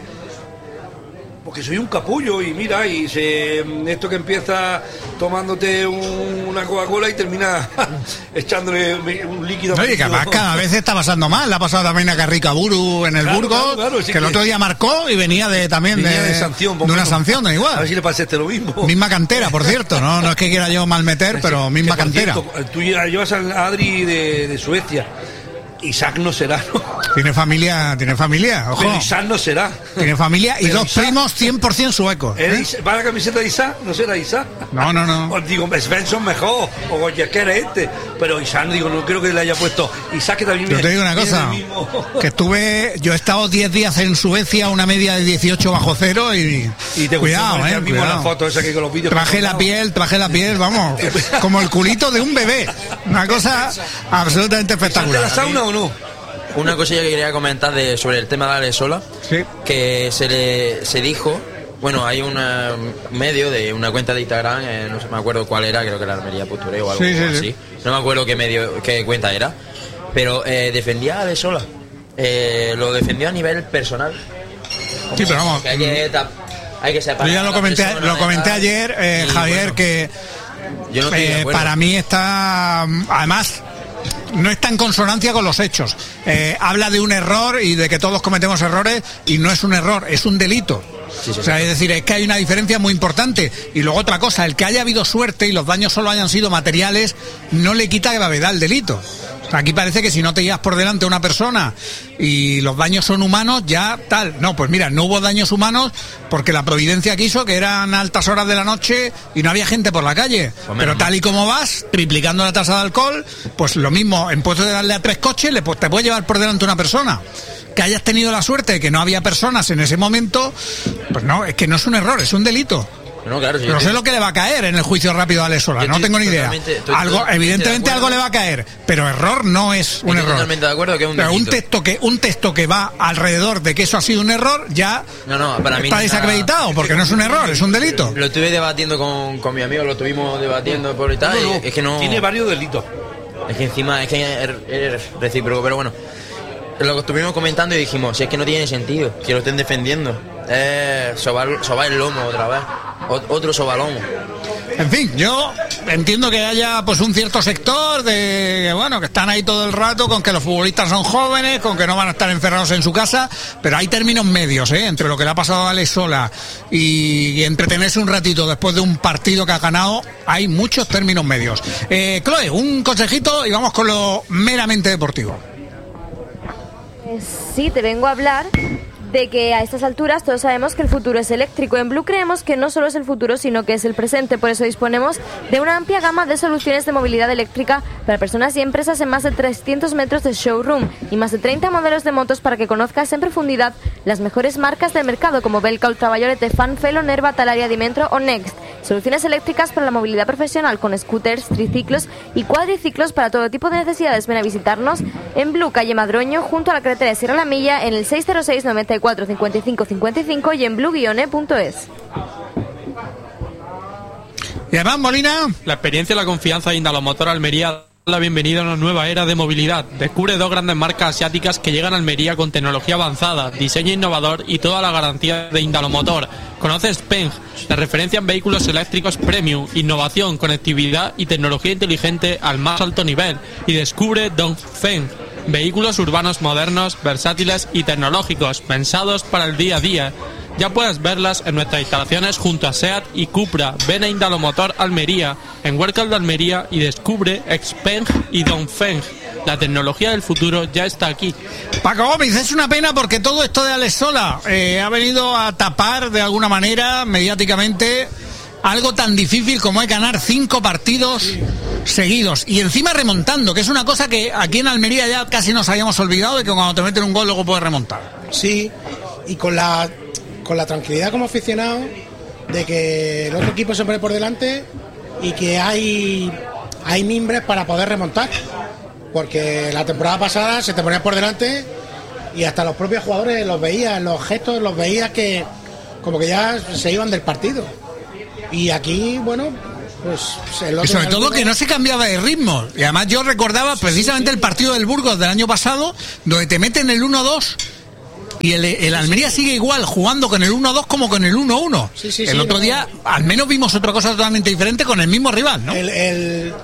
Speaker 1: Porque soy un capullo y mira, y se, esto que empieza tomándote un- una Coca-Cola y termina echándole un líquido.
Speaker 2: Oye, que además cada vez está pasando más. Le ha pasado también a Carrica Buru en el
Speaker 1: Claro,
Speaker 2: Burgos,
Speaker 1: claro, claro, sí
Speaker 2: que el
Speaker 1: que-
Speaker 2: otro día marcó y venía de también
Speaker 1: Venía
Speaker 2: de,
Speaker 1: de sanción,
Speaker 2: de una
Speaker 1: bueno,
Speaker 2: sanción, da
Speaker 1: A ver
Speaker 2: igual.
Speaker 1: si le pasa este lo mismo.
Speaker 2: Misma cantera, por cierto, no no es que quiera yo malmeter, pero
Speaker 1: Que,
Speaker 2: misma
Speaker 1: por
Speaker 2: cantera.
Speaker 1: cierto, tú llevas a Adri de, de Suecia. Isaac no será, ¿no?
Speaker 2: Tiene familia, tiene familia, ojo.
Speaker 1: Pero Isaac no será.
Speaker 2: Tiene familia y
Speaker 1: Pero
Speaker 2: dos
Speaker 1: Isaac-
Speaker 2: primos cien por ciento suecos.
Speaker 1: ¿Eh?
Speaker 2: ¿eh?
Speaker 1: Is- ¿Va la camiseta de Isaac? ¿No será Isaac?
Speaker 2: No, no, no.
Speaker 1: Os digo, Svensson mejor, o cualquier este. Pero Isaac, digo, no creo que le haya puesto. Isaac que también
Speaker 2: Yo
Speaker 1: viene-
Speaker 2: te digo una
Speaker 1: viene
Speaker 2: cosa,
Speaker 1: del mismo-
Speaker 2: que estuve, yo he estado diez días en Suecia, una media de dieciocho bajo cero y,
Speaker 1: Y te
Speaker 2: cuidado,
Speaker 1: gustó,
Speaker 2: eh,
Speaker 1: ya mismo
Speaker 2: cuidado.
Speaker 1: la foto esa que con los vídeos.
Speaker 2: Traje
Speaker 1: que
Speaker 2: la
Speaker 1: han
Speaker 2: piel, traje la piel, vamos, como el culito de un bebé. Una cosa absolutamente
Speaker 1: ¿Sale de la
Speaker 2: espectacular.
Speaker 1: sauna o no?
Speaker 6: Una cosilla que quería comentar de, sobre el tema de Ale Sola,
Speaker 2: Sí.
Speaker 6: que se le se dijo, bueno, hay una- un medio de una cuenta de Instagram, eh, no sé, me acuerdo cuál era, creo que era Almería Postureo o algo
Speaker 2: Sí, sí,
Speaker 6: así,
Speaker 2: sí.
Speaker 6: no me acuerdo qué medio, qué cuenta era, pero eh, defendía a Ale Sola, eh, lo defendió a nivel personal.
Speaker 2: Sí, pero vamos,
Speaker 6: Que hay que, tap- hay que separar.
Speaker 2: yo ya
Speaker 6: a
Speaker 2: lo
Speaker 6: la
Speaker 2: comenté,
Speaker 6: persona
Speaker 2: lo
Speaker 6: de
Speaker 2: comenté
Speaker 6: tal,
Speaker 2: ayer, eh,
Speaker 6: y,
Speaker 2: Javier,
Speaker 6: bueno,
Speaker 2: que
Speaker 6: yo no estoy de
Speaker 2: eh,
Speaker 6: acuerdo.
Speaker 2: para mí está, además, no está en consonancia con los hechos. Eh, habla de un error y de que todos cometemos errores y no es un error, es un delito.
Speaker 6: Sí, sí,
Speaker 2: O sea,
Speaker 6: sí.
Speaker 2: es decir, es que hay una diferencia muy importante. Y luego otra cosa, el que haya habido suerte y los daños solo hayan sido materiales, no le quita gravedad al delito. O sea, aquí parece que si no te llevas por delante a una persona y los daños son humanos, ya tal. No, pues mira, no hubo daños humanos porque la providencia quiso que eran altas horas de la noche y no había gente por la calle.
Speaker 6: Pues
Speaker 2: Pero
Speaker 6: menos
Speaker 2: tal y como vas, triplicando la tasa de alcohol, pues lo mismo, en puesto de darle a tres coches, le, pues, te puede llevar por delante una persona. Que hayas tenido la suerte de que no había personas en ese momento, pues no, es que no es un error, es un delito.
Speaker 6: No, claro, sí,
Speaker 2: Pero
Speaker 6: yo
Speaker 2: sé lo que le va a caer en el juicio rápido a Ale Sola,
Speaker 6: Yo
Speaker 2: no
Speaker 6: estoy
Speaker 2: tengo ni idea.
Speaker 6: totalmente- estoy
Speaker 2: Algo,
Speaker 6: totalmente
Speaker 2: evidentemente
Speaker 6: de
Speaker 2: algo
Speaker 6: acuerdo.
Speaker 2: le va a caer, pero error no es un
Speaker 6: Estoy
Speaker 2: error.
Speaker 6: totalmente de acuerdo que es un
Speaker 2: Pero un
Speaker 6: delito.
Speaker 2: texto que un texto que va alrededor de que eso ha sido un error ya
Speaker 6: No, no, para mí
Speaker 2: está
Speaker 6: no está-
Speaker 2: desacreditado, porque no es un error, es un delito.
Speaker 6: Lo estuve debatiendo con, con mi amigo, lo estuvimos debatiendo por y tal,
Speaker 1: No, no,
Speaker 6: y es que no...
Speaker 1: Tiene varios delitos.
Speaker 6: Es que encima es que es, es recíproco, pero bueno. Lo que estuvimos comentando y dijimos, si es que no tiene sentido que lo estén defendiendo. Es sobar, sobar el lomo otra vez. Ot- otro sobalomo.
Speaker 2: En fin, yo entiendo que haya pues un cierto sector de que, bueno, que están ahí todo el rato con que los futbolistas son jóvenes, con que no van a estar encerrados en su casa, pero hay términos medios, ¿eh? Entre lo que le ha pasado a Alex Sola y, y entretenerse un ratito después de un partido que ha ganado, hay muchos términos medios. Eh, Chloe, un consejito y vamos con lo meramente deportivo.
Speaker 4: Eh, sí, te vengo a hablar de que a estas alturas todos sabemos que el futuro es eléctrico. En Blue creemos que no solo es el futuro, sino que es el presente. Por eso disponemos de una amplia gama de soluciones de movilidad eléctrica para personas y empresas en más de trescientos metros de showroom y más de treinta modelos de motos para que conozcas en profundidad las mejores marcas del mercado como Belka, Ultraviolette, Fanfelo, Nerva, Talaria, Dimentro o Next. Soluciones eléctricas para la movilidad profesional con scooters, triciclos y cuadriciclos para todo tipo de necesidades. Ven a visitarnos en Blue, calle Madroño, junto a la carretera de Sierra La Milla, en el seis cero seis, noventa y cuatro, cincuenta y cinco, cincuenta y cinco y en blue guion punto es.
Speaker 2: Y además, Molina,
Speaker 5: La experiencia y la confianza de Indalomotor Almería da la bienvenida a una nueva era de movilidad. Descubre dos grandes marcas asiáticas que llegan a Almería con tecnología avanzada, diseño innovador y toda la garantía de Indalomotor. Conoce Speng, la referencia en vehículos eléctricos premium, innovación, conectividad y tecnología inteligente al más alto nivel. Y descubre Dongfeng, vehículos urbanos modernos, versátiles y tecnológicos, pensados para el día a día. Ya puedes verlas en nuestras instalaciones junto a SEAT y Cupra. Ven a Indalomotor Almería, en Huércal de Almería, y descubre Xpeng y Dongfeng. La tecnología del futuro ya está aquí.
Speaker 2: Paco Gómez, es una pena porque todo esto de Alex Sola eh, ha venido a tapar de alguna manera mediáticamente algo tan difícil como es ganar cinco partidos sí. seguidos y encima remontando, que es una cosa que aquí en Almería ya casi nos habíamos olvidado de que cuando te meten un gol luego puedes remontar.
Speaker 3: Sí, y con la con la tranquilidad como aficionado de que el otro equipo se pone por delante y que hay hay mimbres para poder remontar, porque la temporada pasada se te ponía por delante y hasta los propios jugadores los veías, los gestos los veías que como que ya se iban del partido. Y aquí, bueno, pues...
Speaker 2: Y sobre todo que no se cambiaba de ritmo. Y además yo recordaba precisamente sí, sí, el partido del Burgos del año pasado, donde te meten el uno dos y el, el Almería sigue igual, jugando con el uno dos como con el uno uno. Sí, sí, el sí, otro no, día, al menos vimos otra cosa totalmente diferente con el mismo rival, ¿no?
Speaker 3: El, el,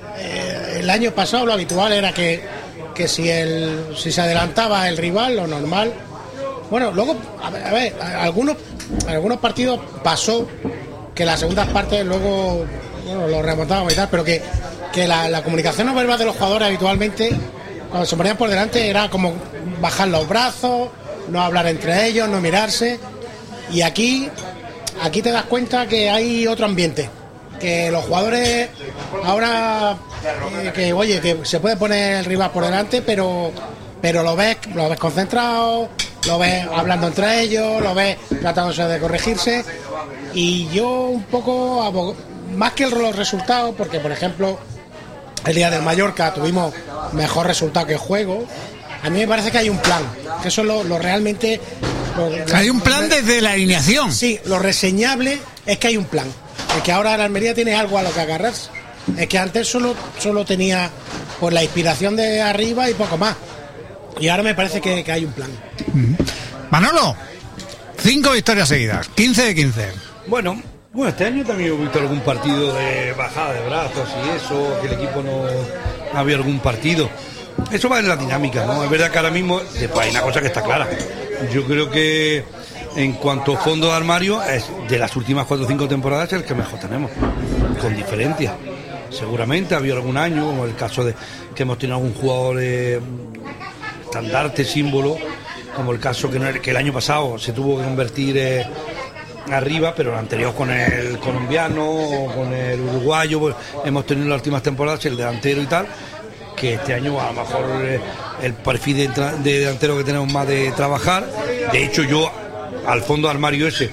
Speaker 3: el año pasado lo habitual era que, que si, el, si se adelantaba el rival, lo normal... Bueno, luego, a ver, a ver algunos, algunos partidos pasó que las segundas partes luego bueno, lo remontábamos y tal, pero que, que la, la comunicación no verbal de los jugadores habitualmente, cuando se ponían por delante, era como bajar los brazos, no hablar entre ellos, no mirarse. Y aquí, aquí te das cuenta que hay otro ambiente, que los jugadores ahora, eh, que oye, que se puede poner el rival por delante, pero, pero lo ves, lo ves concentrado, lo ves hablando entre ellos, lo ves tratándose de corregirse. Y yo un poco abogo, más que los resultados, porque por ejemplo el día del Mallorca tuvimos mejor resultado que juego, a mí me parece que hay un plan, que eso es lo, lo realmente lo,
Speaker 2: hay un plan lo, desde la alineación.
Speaker 3: Sí, lo reseñable es que hay un plan, es que ahora en Almería tiene algo a lo que agarrarse, es que antes solo, solo tenía pues la inspiración de arriba y poco más, y ahora me parece que, que hay un plan.
Speaker 2: Manolo, cinco victorias seguidas, quince de quince.
Speaker 1: Bueno, bueno, este año también he visto algún partido de bajada de brazos y eso, que el equipo no, no había algún partido. Eso va en la dinámica, ¿no? Es verdad que ahora mismo, después hay una cosa que está clara. Yo creo que en cuanto a fondo de armario, es de las últimas cuatro o cinco temporadas el que mejor tenemos, con diferencia. Seguramente ha habido algún año, como el caso de que hemos tenido algún jugador eh, estandarte, símbolo, como el caso que, no, que el año pasado se tuvo que convertir eh, arriba, pero el anterior con el colombiano, con el uruguayo, pues, hemos tenido en las últimas temporadas el delantero y tal, que este año a lo mejor eh, el perfil de, de delantero que tenemos más de trabajar. De hecho yo al fondo de armario ese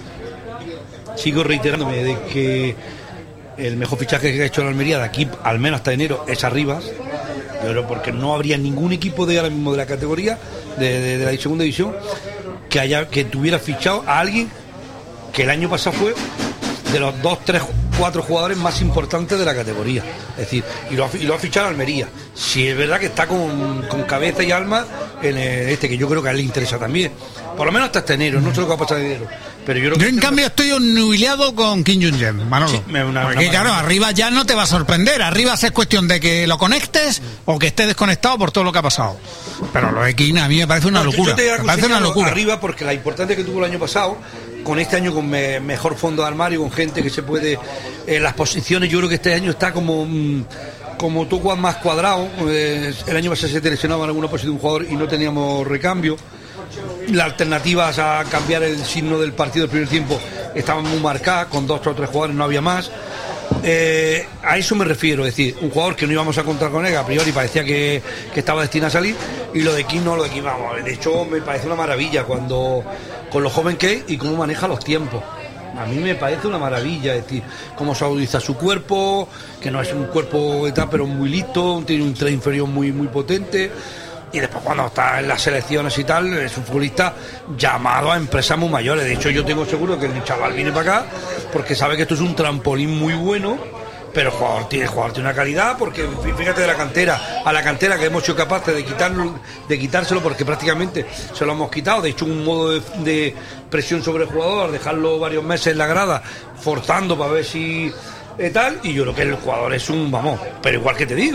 Speaker 1: sigo reiterándome de que el mejor fichaje que ha hecho la Almería de aquí al menos hasta enero es Arribas, pero porque no habría ningún equipo de ahora mismo de la categoría de, de, de la segunda división que haya que tuviera fichado a alguien que el año pasado fue de los dos, tres, cuatro jugadores más importantes de la categoría. Es decir, y lo ha, y lo ha fichado Almería. Si es verdad que está con, con cabeza y alma en el, este, que yo creo que a él le interesa también. Por lo menos hasta este enero, no sé lo que va a pasar de enero. Pero yo, creo
Speaker 2: yo
Speaker 1: que
Speaker 2: en cambio me... estoy nubileado con Kim Jong-un, Manolo. Sí, una, una Porque claro, arriba ya no te va a sorprender. Arriba es cuestión de que lo conectes o que estés desconectado por todo lo que ha pasado. Pero lo de Kim a mí me parece una no, locura.
Speaker 1: Yo te
Speaker 2: me parece una locura.
Speaker 1: Arriba porque la importancia que tuvo el año pasado, con este año con me, mejor fondo de armario, con gente que se puede... Eh, las posiciones, yo creo que este año está como... Mmm, como tú más cuadrado. Eh, el año pasado se te lesionaba en alguna posición un jugador y no teníamos recambio. Las alternativas a cambiar el signo del partido del primer tiempo estaban muy marcadas, con dos o tres jugadores no había más. Eh, a eso me refiero, es decir, un jugador que no íbamos a contar con él, a priori parecía que, que estaba destinado a salir, y lo de Kim no, lo de Kim vamos, de hecho me parece una maravilla cuando con lo joven que es y cómo maneja los tiempos. A mí me parece una maravilla, es decir, cómo se utiliza su cuerpo, que no es un cuerpo de tal, pero muy listo, tiene un tren inferior muy, muy potente. Y después cuando está en las selecciones y tal, es un futbolista llamado a empresas muy mayores. De hecho yo tengo seguro que el chaval viene para acá porque sabe que esto es un trampolín muy bueno, pero el jugador tiene, el jugador tiene una calidad, porque fíjate de la cantera a la cantera que hemos sido capaces de quitarlo, de quitárselo, porque prácticamente se lo hemos quitado. De hecho un modo de, de presión sobre el jugador, dejarlo varios meses en la grada forzando para ver si eh, tal, y yo creo que el jugador es un, vamos, pero igual que te digo,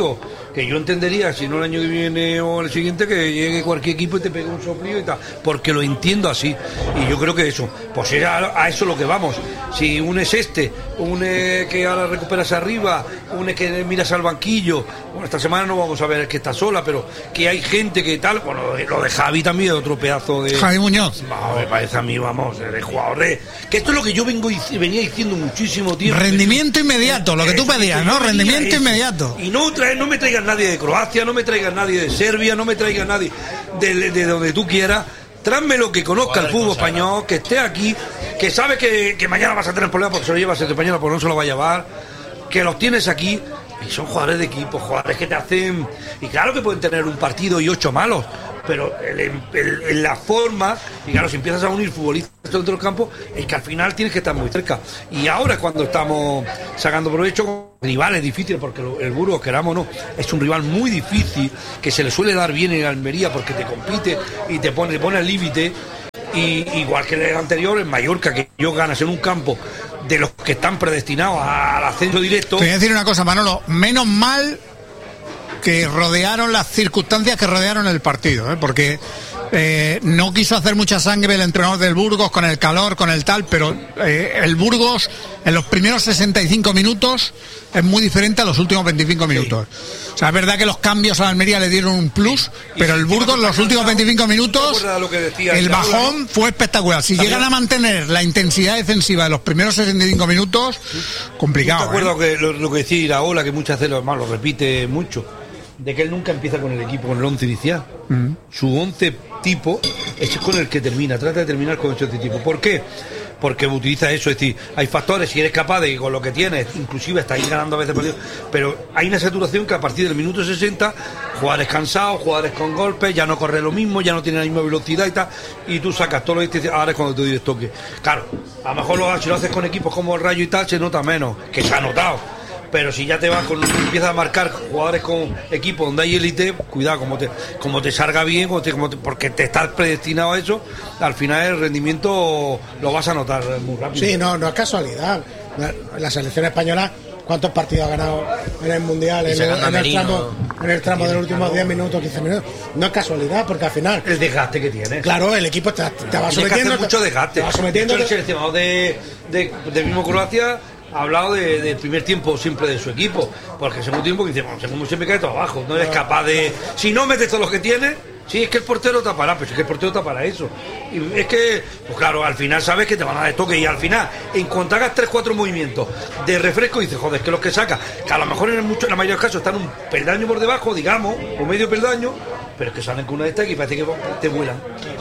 Speaker 1: que yo entendería, si no el año que viene o el siguiente, que llegue cualquier equipo y te pegue un soplío y tal, porque lo entiendo así. Y yo creo que eso, pues es a, a eso lo que vamos. Si un es este, un es que ahora recuperas arriba, un es que miras al banquillo, bueno, esta semana no vamos a ver que está sola, pero que hay gente que tal, bueno, lo de Javi también, otro pedazo de...
Speaker 2: Javi Muñoz.
Speaker 1: No, me parece a mí, vamos, de jugador de... Que esto es lo que yo vengo venía diciendo muchísimo tiempo.
Speaker 2: Rendimiento inmediato, lo que tú pedías, ¿no? Rendimiento inmediato.
Speaker 1: Y no, trae, no me traigas nadie de Croacia, no me traigas nadie de Serbia, no me traigas nadie de, de donde tú quieras. Tráemelo que conozca el fútbol español, que esté aquí, que sabe que, que mañana vas a tener problemas porque se lo llevas el español, porque no se lo va a llevar, que los tienes aquí. Y son jugadores de equipo, jugadores que te hacen... Y claro que pueden tener un partido y ocho malos, pero en la forma, y claro, si empiezas a unir futbolistas dentro del campo, es que al final tienes que estar muy cerca. Y ahora cuando estamos sacando provecho con rivales difíciles, porque el Burgos, queramos o no, es un rival muy difícil, que se le suele dar bien en Almería porque te compite y te pone, te pone al límite. Y igual que el anterior, en Mallorca, que yo ganas en un campo de los que están predestinados al ascenso directo.
Speaker 2: Te voy a decir una cosa, Manolo, menos mal que rodearon las circunstancias que rodearon el partido, ¿eh? Porque eh, no quiso hacer mucha sangre el entrenador del Burgos con el calor, con el tal, pero eh, el Burgos en los primeros sesenta y cinco minutos es muy diferente a los últimos veinticinco minutos. Sí. O sea, es verdad que los cambios a la Almería le dieron un plus, y, pero y el Burgos en los últimos veinticinco minutos, el bajón fue espectacular. Si llegan a mantener la intensidad defensiva de los primeros sesenta y cinco minutos, complicado.
Speaker 1: ¿Te acuerdas
Speaker 2: ¿eh?
Speaker 1: que lo, lo que decía Iraola, que muchas veces lo, lo repite mucho, de que él nunca empieza con el equipo, con el once inicial? Mm. Su once tipo es con el que termina, trata de terminar con ese tipo. ¿Por qué? Porque utiliza eso, es decir, hay factores, si eres capaz de que con lo que tienes, inclusive estás ganando a veces partidos, pero hay una saturación que a partir del minuto sesenta, jugadores cansados, jugadores con golpes, ya no corre lo mismo, ya no tiene la misma velocidad y tal, y tú sacas todo lo que te, ahora es cuando te doy el toque. Claro, a lo mejor lo, si lo haces con equipos como el Rayo y tal, se nota menos, que se ha notado. Pero si ya te vas con, empiezas a marcar jugadores con equipos donde hay élite, cuidado, como te, como te salga bien, como te, como te, porque te estás predestinado a eso, al final el rendimiento lo vas a notar muy rápido.
Speaker 3: Sí, no, no es casualidad. La, la selección española, ¿cuántos partidos ha ganado en el Mundial? En el, en el tramo, en el tramo de los últimos diez minutos, quince minutos. No es casualidad, porque al final...
Speaker 1: El desgaste que tienes.
Speaker 3: Claro, el equipo te, te va sometiendo...
Speaker 1: mucho desgaste.
Speaker 3: Te va sometiendo...
Speaker 1: El seleccionado de, de, de mismo Croacia... ha hablado de, del primer tiempo siempre de su equipo, porque el segundo tiempo dice, bueno, el segundo siempre cae todo abajo, no eres capaz de, si no metes todo lo que tienes, sí, es que el portero tapará, pero es que el portero tapará eso, y es que, pues claro, al final sabes que te van a dar toque, y al final, en cuanto hagas tres, cuatro movimientos de refresco, dices, joder, es que los que sacas, que a lo mejor en, mucho, en la mayoría de los casos están un peldaño por debajo, digamos, o medio peldaño, pero es que salen con una de estas y parece que te vuelan.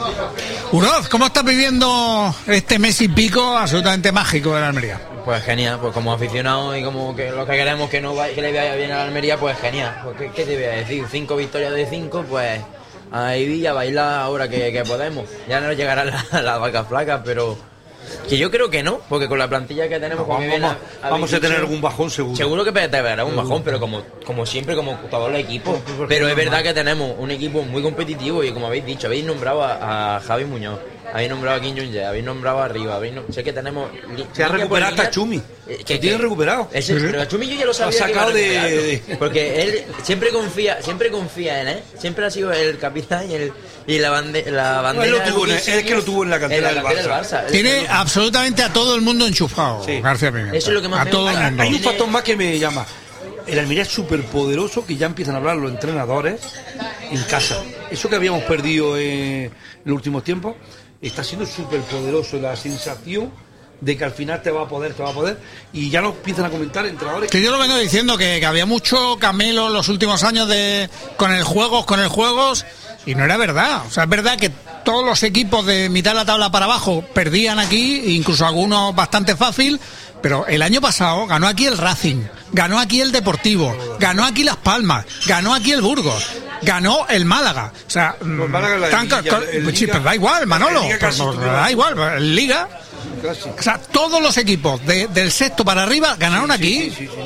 Speaker 2: Uroz, ¿cómo estás viviendo este mes y pico absolutamente mágico de la Almería?
Speaker 6: Pues genial, pues como aficionado y como que lo que queremos que no vaya, que le vaya bien a la Almería, pues genial. Pues, ¿qué, ¿Qué te voy a decir? Cinco victorias de cinco, pues ahí a bailar ahora que, que podemos. Ya no llegarán las la vacas flacas, pero que yo creo que no, porque con la plantilla que tenemos...
Speaker 1: No, vamos, vamos, a, a vamos a tener algún bajón seguro.
Speaker 6: Seguro que te verá un bajón, pero como, como siempre, como todos los equipos. Pero es verdad que tenemos un equipo muy competitivo y como habéis dicho, habéis nombrado a, a Javi Muñoz, habéis nombrado a Kim Jong-jae, habéis nombrado a Arriba, habéis no... sé que tenemos...
Speaker 1: Se ha recuperado hasta Chumi, que, que tiene recuperado.
Speaker 6: Ese, sí. Pero a Chumi yo ya lo sabía.
Speaker 1: Lo ha sacado que de...
Speaker 6: Porque él siempre confía, siempre confía en él, siempre ha sido el capitán y el... Y la, bande, la bandera...
Speaker 1: No, él lo tuvo, es que lo tuvo en la cantera, en la del, Barça.
Speaker 6: del Barça.
Speaker 2: Tiene el, absolutamente a todo el mundo enchufado, sí. García Pimienta.
Speaker 6: Eso es lo que más
Speaker 2: a todo el mundo.
Speaker 1: Hay, hay un factor más que me llama. El Almería es súper poderoso, que ya empiezan a hablar los entrenadores en casa. Eso que habíamos perdido en los últimos tiempos, está siendo súper poderoso. La sensación de que al final te va a poder, te va a poder, y ya nos empiezan a comentar entrenadores.
Speaker 2: Que yo lo vengo diciendo, que, que había mucho camelo en los últimos años de con el juegos, con el juegos, y no era verdad. O sea, es verdad que todos los equipos de mitad de la tabla para abajo perdían aquí, incluso algunos bastante fácil, pero el año pasado ganó aquí el Racing, ganó aquí el Deportivo, ganó aquí Las Palmas, ganó aquí el Burgos, ganó el Málaga. O sea, pues Málaga tan, Liga, con, el pues, Liga, pero da igual, Manolo, pues, da igual, el Liga. Casi. O sea, todos los equipos de, del sexto para arriba ganaron sí, aquí. Sí, sí, sí.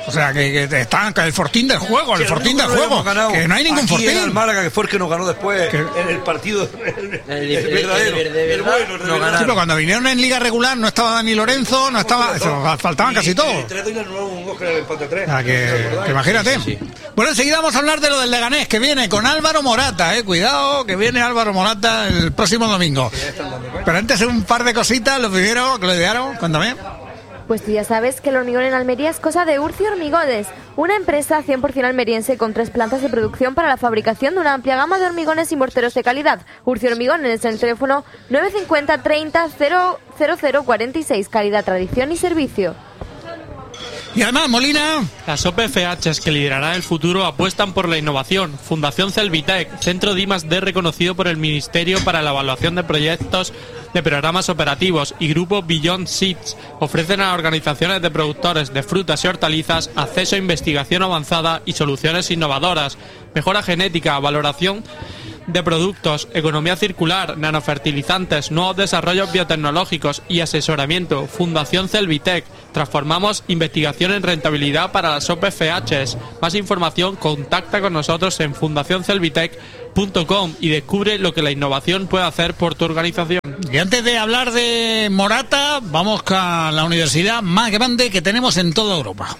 Speaker 2: O sea, que, que están el fortín del juego,
Speaker 1: Sí,
Speaker 2: el fortín
Speaker 1: único
Speaker 2: del
Speaker 1: que no
Speaker 2: juego.
Speaker 1: hemos ganado
Speaker 2: Que no hay ningún
Speaker 1: aquí
Speaker 2: fortín.
Speaker 1: era el Málaga, que fue el que nos ganó después
Speaker 2: Que-
Speaker 1: en el partido. El,
Speaker 6: El-
Speaker 1: el
Speaker 6: el-
Speaker 1: verdadero.
Speaker 6: el de
Speaker 1: el
Speaker 6: verdad
Speaker 1: bueno, el de
Speaker 6: no
Speaker 1: verdad.
Speaker 6: ganaron.
Speaker 2: Sí, pero cuando vinieron en liga regular no estaba Dani Lorenzo, no estaba, eso, faltaban
Speaker 1: Y-
Speaker 2: casi
Speaker 1: y
Speaker 2: todos.
Speaker 1: el tres dos y le anularon un gol que era el empate a tres.
Speaker 2: O sea, que,
Speaker 1: ¿Os acordáis?
Speaker 2: que imagínate.
Speaker 6: Sí, sí.
Speaker 2: Bueno, enseguida vamos a hablar de lo del Leganés, que viene con Álvaro Morata, eh. Cuidado, que viene Álvaro Morata el próximo domingo. Pero antes un par de cositas, lo primero, que lo idearon, cuéntame.
Speaker 4: Pues tú ya sabes que el hormigón en Almería es cosa de Urci Hormigones, una empresa cien por ciento almeriense con tres plantas de producción para la fabricación de una amplia gama de hormigones y morteros de calidad. Urci Hormigones en el teléfono nueve cinco cero treinta cero cero cero cuarenta y seis, calidad, tradición y servicio.
Speaker 2: Y además, Molina,
Speaker 5: Las O P F Hs que liderarán el futuro apuestan por la innovación. Fundación Celvitec, centro de I más D reconocido por el Ministerio para la evaluación de proyectos de programas operativos, y Grupo Beyond Seeds ofrecen a organizaciones de productores de frutas y hortalizas acceso a investigación avanzada y soluciones innovadoras, mejora genética, valoración de productos, economía circular, nanofertilizantes, nuevos desarrollos biotecnológicos y asesoramiento. Fundación Celvitec. Transformamos investigación en rentabilidad para las O P F Hs. Más información, contacta con nosotros en fundación celvitec punto com y descubre lo que la innovación puede hacer por tu organización.
Speaker 2: y antes de hablar de Morata, vamos con la universidad más grande que tenemos en toda Europa.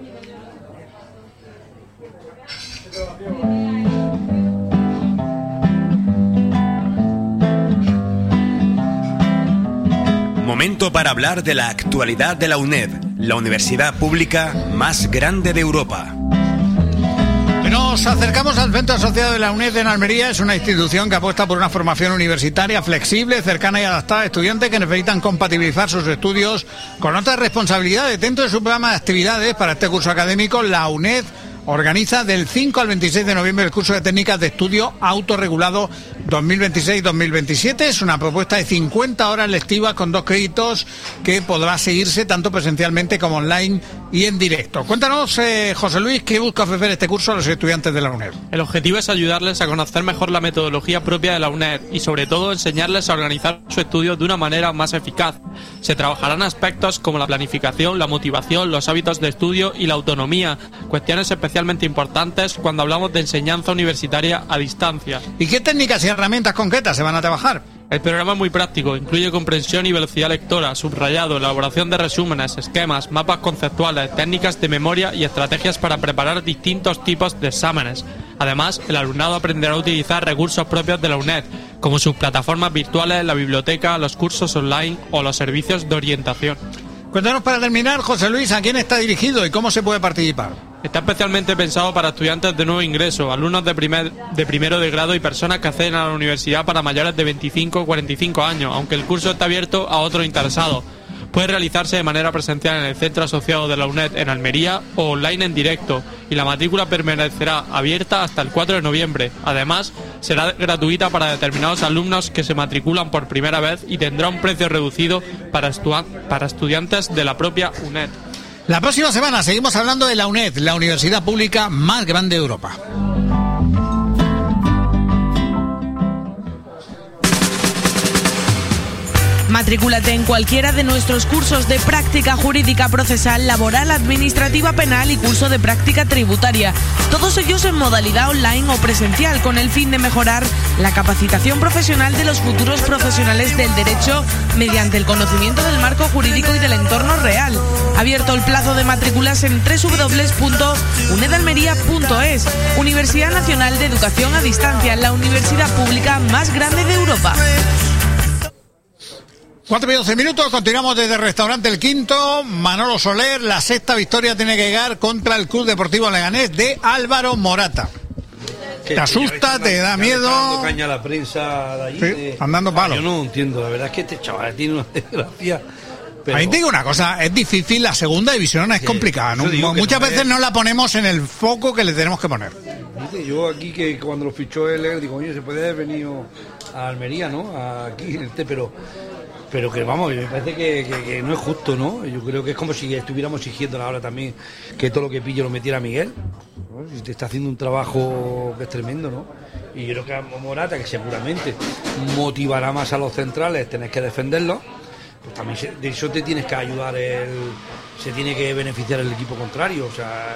Speaker 7: Momento para hablar de la actualidad de la UNED, la universidad pública más grande de Europa.
Speaker 2: Nos acercamos al Centro Asociado de la UNED en Almería. Es una institución que apuesta por una formación universitaria flexible, cercana y adaptada a estudiantes que necesitan compatibilizar sus estudios con otras responsabilidades. Dentro de su programa de actividades para este curso académico, la UNED organiza del cinco al veintiséis de noviembre el curso de técnicas de estudio autorregulado dos mil veintiséis dos mil veintisiete. Es una propuesta de cincuenta horas lectivas con dos créditos que podrá seguirse tanto presencialmente como online y en directo. Cuéntanos, eh, José Luis, ¿qué busca ofrecer este curso a los estudiantes de la UNED?
Speaker 5: El objetivo es ayudarles a conocer mejor la metodología propia de la UNED y sobre todo enseñarles a organizar su estudio de una manera más eficaz. Se trabajarán aspectos como la planificación, la motivación, los hábitos de estudio y la autonomía, cuestiones especialmente importantes cuando hablamos de enseñanza universitaria a distancia.
Speaker 2: ¿Y qué técnicas y herramientas concretas se van a trabajar?
Speaker 5: El programa es muy práctico, incluye comprensión y velocidad lectora, subrayado, elaboración de resúmenes, esquemas, mapas conceptuales, técnicas de memoria y estrategias para preparar distintos tipos de exámenes. Además, el alumnado aprenderá a utilizar recursos propios de la UNED, como sus plataformas virtuales, la biblioteca, los cursos online o los servicios de orientación.
Speaker 2: Cuéntanos para terminar, José Luis, ¿a quién está dirigido y cómo se puede participar?
Speaker 5: Está especialmente pensado para estudiantes de nuevo ingreso, alumnos de, primer, de primero de grado y personas que acceden a la universidad para mayores de veinticinco o cuarenta y cinco años, aunque el curso está abierto a otros interesados. Puede realizarse de manera presencial en el Centro Asociado de la UNED en Almería o online en directo, y la matrícula permanecerá abierta hasta el cuatro de noviembre. Además, será gratuita para determinados alumnos que se matriculan por primera vez y tendrá un precio reducido para, estu- para estudiantes de la propia UNED.
Speaker 2: La próxima semana seguimos hablando de la UNED, la universidad pública más grande de Europa.
Speaker 8: Matrículate en cualquiera de nuestros cursos de práctica jurídica procesal, laboral, administrativa, penal y curso de práctica tributaria. Todos ellos en modalidad online o presencial, con el fin de mejorar la capacitación profesional de los futuros profesionales del derecho mediante el conocimiento del marco jurídico y del entorno real. Abierto el plazo de matrículas en doble u doble u doble u punto unedalmería punto es. Universidad Nacional de Educación a Distancia, la universidad pública más grande de Europa.
Speaker 2: Cuatro y doce minutos, continuamos desde el restaurante El Quinto. Manolo Soler, la sexta victoria tiene que llegar contra el Club Deportivo Leganés de Álvaro Morata.
Speaker 1: Que
Speaker 2: ¿Te asusta? ¿Te da miedo?
Speaker 1: Dando caña a la prensa de allí.
Speaker 2: Sí,
Speaker 1: de-
Speaker 2: andando palos.
Speaker 1: Yo no entiendo, la verdad es que este chaval tiene una desgracia. Pero
Speaker 2: Ahí te digo una cosa, es difícil, la segunda división es
Speaker 1: Sí,
Speaker 2: complicada, ¿no?
Speaker 1: yo digo que
Speaker 2: Muchas
Speaker 1: no
Speaker 2: veces
Speaker 1: es-
Speaker 2: no la ponemos en el foco que le tenemos que poner.
Speaker 1: Dice, yo aquí que cuando lo fichó él, digo, oye, se puede haber venido a Almería, ¿no? Aquí, este, pero pero que vamos, me parece que, que- que no es justo, ¿no? Yo creo que es como si estuviéramos exigiendo ahora también que todo lo que pillo lo metiera Miguel, ¿no? Y te está haciendo un trabajo que es tremendo, ¿no? Y yo creo que a Morata, que seguramente motivará más a los centrales, tenés que defenderlo. pues también se, de eso te tienes que ayudar, el, se tiene que beneficiar el equipo contrario, o sea,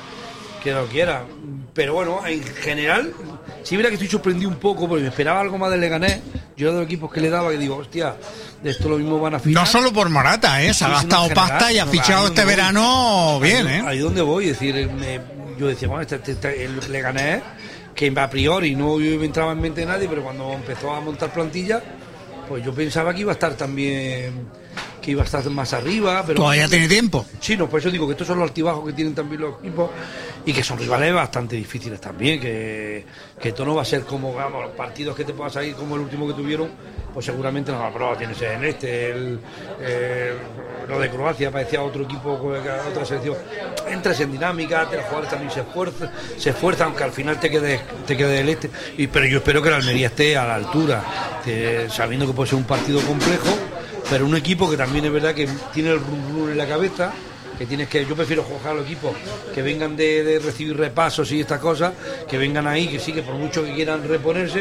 Speaker 1: que no quiera. Pero bueno, en general, sí, mira que estoy sorprendido un poco, porque me esperaba algo más del Leganés. Yo de los equipos que le daba, que digo, hostia, de esto lo mismo van a fichar.
Speaker 2: No solo por Morata, ¿eh? Se ha
Speaker 1: Sí,
Speaker 2: gastado
Speaker 1: en general,
Speaker 2: pasta y ha
Speaker 1: no,
Speaker 2: fichado
Speaker 1: ahí
Speaker 2: este
Speaker 1: donde voy.
Speaker 2: verano bien,
Speaker 1: ahí,
Speaker 2: ¿eh?
Speaker 1: Ahí donde voy, es decir, me, yo decía, bueno, este, este, este, el Leganés, que a priori no me entraba en mente de nadie, pero cuando empezó a montar plantilla, pues yo pensaba que iba a estar también, que iba a estar más arriba, pero
Speaker 2: Todavía tiene tiempo.
Speaker 1: sí, no, por eso digo que estos son los altibajos que tienen también los equipos y que son rivales bastante difíciles también, que, que esto no va a ser como, vamos, los partidos que te puedan salir como el último que tuvieron, pues seguramente no va a probar, tienes en este, el, eh, lo de Croacia parecía otro equipo, otra selección, entras en dinámica, los jugadores también se esfuerzan, se esfuerzan, aunque al final te quede, te quede el este, y, pero yo espero que la Almería esté a la altura, que, sabiendo que puede ser un partido complejo, pero un equipo que también es verdad que tiene el rum rum en la cabeza, que tienes que, yo prefiero jugar a los equipos que vengan de, de recibir repasos y estas cosas, que vengan ahí, que sí, que por mucho que quieran reponerse,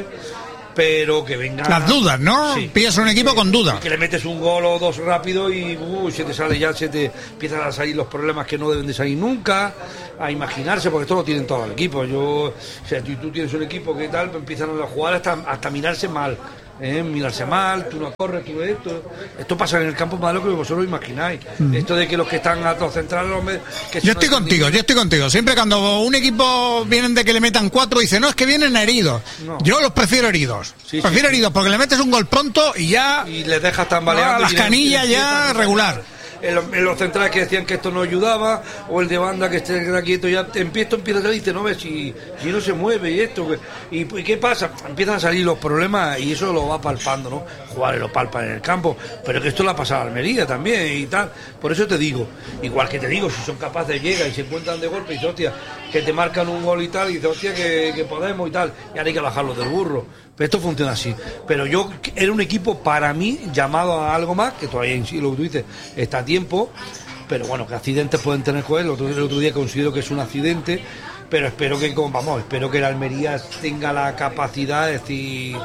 Speaker 1: pero que vengan...
Speaker 2: Las dudas, ¿no?
Speaker 1: Sí.
Speaker 2: Pillas un equipo con dudas.
Speaker 1: Que le metes un gol o dos rápido y uh, se te sale ya, se te empiezan a salir los problemas que no deben de salir nunca, a imaginarse, porque esto lo tienen todo el equipo. Yo, o sea, tú, tú tienes un equipo que tal, pues empiezan a jugar hasta, hasta mirarse mal. Eh, mirarse mal, tú no corres, tú esto. Esto pasa en el campo más de lo que vosotros imagináis. Mm. Esto de que los que están a los centrales, los med- que
Speaker 2: yo estoy contigo, yo estoy contigo. Siempre cuando un equipo vienen de que le metan cuatro, dice, no, es que vienen heridos. No. Yo los prefiero heridos. Sí, prefiero sí, heridos porque le metes un gol pronto y ya.
Speaker 1: Y les dejas tambaleando.
Speaker 2: Las canillas ya regular.
Speaker 1: En los, en los centrales que decían que esto no ayudaba, o el de banda que esté quieto, ya empieza, empieza a salir, no ves si, si no se mueve y esto, y, y qué pasa, empiezan a salir los problemas y eso lo va palpando, ¿no? Jugadores lo palpan en el campo, pero que esto lo ha pasado a Almería también y tal, por eso te digo, igual que te digo, si son capaces, llegan y se encuentran de golpe y dice, hostia, que te marcan un gol y tal, y dice, hostia, que, que podemos y tal, y ahora hay que bajarlos del burro. Pero esto funciona así. Pero yo era un equipo para mí llamado a algo más, que todavía en sí lo que tú dices está a tiempo, pero bueno, que accidentes pueden tener con él. El otro, el otro día considero que es un accidente, pero espero que, vamos, espero que el Almería tenga la capacidad de decir,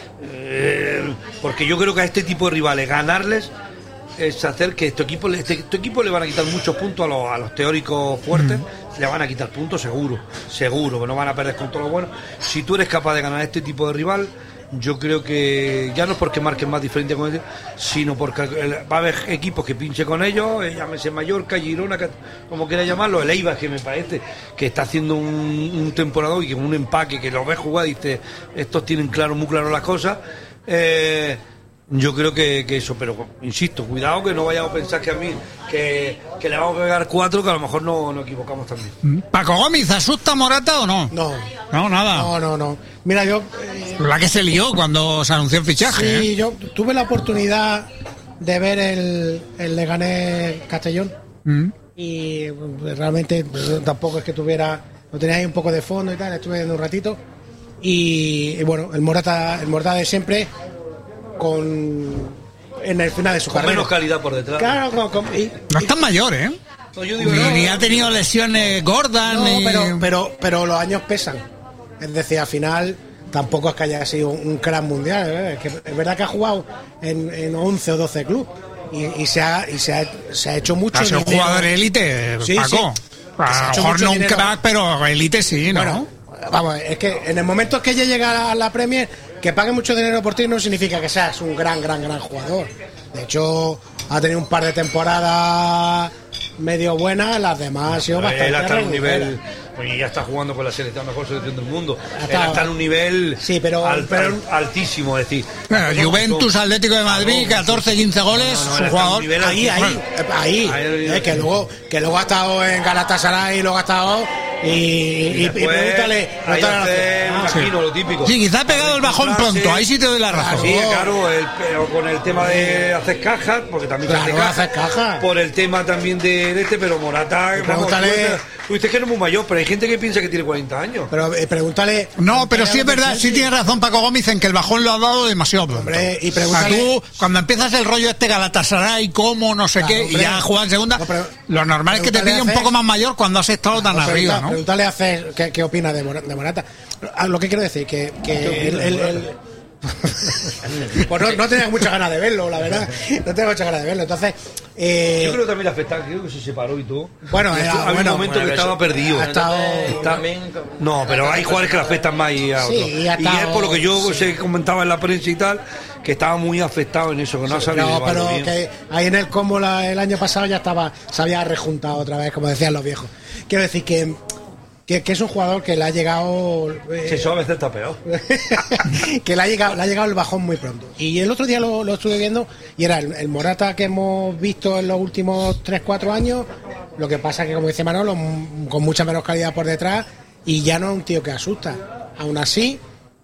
Speaker 1: eh, porque yo creo que a este tipo de rivales ganarles es hacer que este equipo, este, este equipo le van a quitar muchos puntos a los, a los teóricos fuertes. Mm. Le van a quitar puntos seguro, seguro, que no van a perder con todo lo bueno. Si tú eres capaz de ganar a este tipo de rival, yo creo que ya no es porque marquen más diferente con ellos, sino porque va a haber equipos que pinche con ellos, eh, llámese Mallorca, Girona, como quiera llamarlo, el Eibar, que me parece que está haciendo un, un temporada y que un empaque, que lo ves jugar y dice, estos tienen claro, muy claro las cosas. Eh, Yo creo que, que eso, pero insisto, cuidado que no vayamos a pensar que a mí, que, que le vamos a pegar cuatro, que a lo mejor no nos equivocamos también.
Speaker 2: ¿Paco Gómez asusta Morata o no?
Speaker 3: No.
Speaker 2: No, nada.
Speaker 3: No, no, no. Mira, yo... Eh,
Speaker 2: la que se lió cuando se anunció el fichaje.
Speaker 3: Sí,
Speaker 2: ¿eh?
Speaker 3: yo tuve la oportunidad de ver el, el Leganés Castellón mm. y pues, realmente pues, tampoco es que tuviera... Lo tenía ahí un poco de fondo y tal, estuve viendo un ratito y, y bueno, el Morata, el Morata de siempre... con en el final de su
Speaker 1: con
Speaker 3: carrera.
Speaker 1: Menos calidad por detrás.
Speaker 3: Claro, con, con, y,
Speaker 2: no es tan mayor, ¿eh?
Speaker 1: No, yo digo,
Speaker 2: ni,
Speaker 1: no,
Speaker 2: ni ha tenido lesiones gordas,
Speaker 3: no,
Speaker 2: ni...
Speaker 3: pero, pero, pero los años pesan. Es decir, al final tampoco es que haya sido un crack mundial. ¿eh? Es, que es verdad que ha jugado en, en once o doce clubes y, y, se, ha, y se, ha, se ha hecho mucho.
Speaker 2: Ha sido jugador élite,
Speaker 3: sí,
Speaker 2: Paco.
Speaker 3: Sí.
Speaker 2: A lo mejor no un crack, pero élite sí, ¿no?
Speaker 3: Bueno, vamos, es que en el momento que ella llega a la Premier, que pague mucho dinero por ti no significa que seas un gran, gran, gran jugador. De hecho, ha tenido un par de temporadas medio buenas, las demás ha sido bastante
Speaker 1: él está en un nivel, pues ya está jugando con la selección, la mejor selección del mundo. Está, él está en un nivel
Speaker 3: sí, pero,
Speaker 1: al,
Speaker 3: pero,
Speaker 1: al, altísimo, es decir.
Speaker 2: Bueno, Juventus, Atlético de Madrid, catorce, quince goles,
Speaker 3: no, no,
Speaker 2: su jugador.
Speaker 3: Ahí, ahí, ahí, ahí eh, que luego, que luego ha estado en Galatasaray y luego ha estado y, y, y,
Speaker 1: después,
Speaker 3: y pregúntale,
Speaker 1: hacer,
Speaker 3: ah,
Speaker 1: imagino, sí. Lo típico.
Speaker 2: Sí, quizá ha pegado el bajón pronto, ahí sí te doy la razón.
Speaker 1: Sí, claro, el, pero con el tema de hacer cajas, porque también
Speaker 3: claro,
Speaker 1: se hace cajas,
Speaker 3: hacer cajas.
Speaker 1: Por el tema también de, de este, pero Morata,
Speaker 3: pregúntale.
Speaker 1: Tú dices que no es muy mayor, pero hay gente que piensa que tiene cuarenta años.
Speaker 3: Pero eh, pregúntale.
Speaker 2: No, pero sí es verdad, sí tiene razón Paco Gómez en que el bajón lo ha dado demasiado pronto.
Speaker 3: Hombre, y
Speaker 2: pregúntale. O sea, tú, cuando empiezas el rollo este Galatasaray, cómo, no sé
Speaker 3: claro,
Speaker 2: qué,
Speaker 3: hombre,
Speaker 2: y ya juegas en segunda,
Speaker 3: no, pero,
Speaker 2: lo normal es que te pille un poco más mayor cuando has estado tan
Speaker 3: no,
Speaker 2: arriba, ¿no?
Speaker 3: Pregúntale a Cés qué, qué opina de, de Morata. Lo que quiero decir, que, que el, el, el Pues no, no tenía muchas ganas de verlo, la verdad. No tenía muchas ganas de verlo. Entonces, eh,
Speaker 1: yo creo que también le afectaba, creo que se separó y todo.
Speaker 3: Bueno, era,
Speaker 1: había
Speaker 3: bueno,
Speaker 1: un momento
Speaker 3: bueno,
Speaker 1: que estaba perdido.
Speaker 3: Ha estado,
Speaker 1: Está, no, pero hay jugadores que le afectan más y a otros.
Speaker 3: Sí, y, ha estado,
Speaker 1: y es por lo que yo
Speaker 3: sí.
Speaker 1: se comentaba en la prensa y tal, que estaba muy afectado en eso, que no ha sabido
Speaker 3: No,
Speaker 1: llevarlo
Speaker 3: pero
Speaker 1: bien.
Speaker 3: que ahí en el combo la, el año pasado ya estaba, se había rejuntado otra vez, como decían los viejos. Quiero decir que Que, que es un jugador que le ha llegado eh,
Speaker 1: Si eso a veces está peor.
Speaker 3: que le ha llegado le ha llegado el bajón muy pronto. Y el otro día lo, lo estuve viendo y era el, el Morata que hemos visto en los últimos tres cuatro años. Lo que pasa que, como dice Manolo, m- con mucha menos calidad por detrás, y ya no es un tío que asusta. Aún así,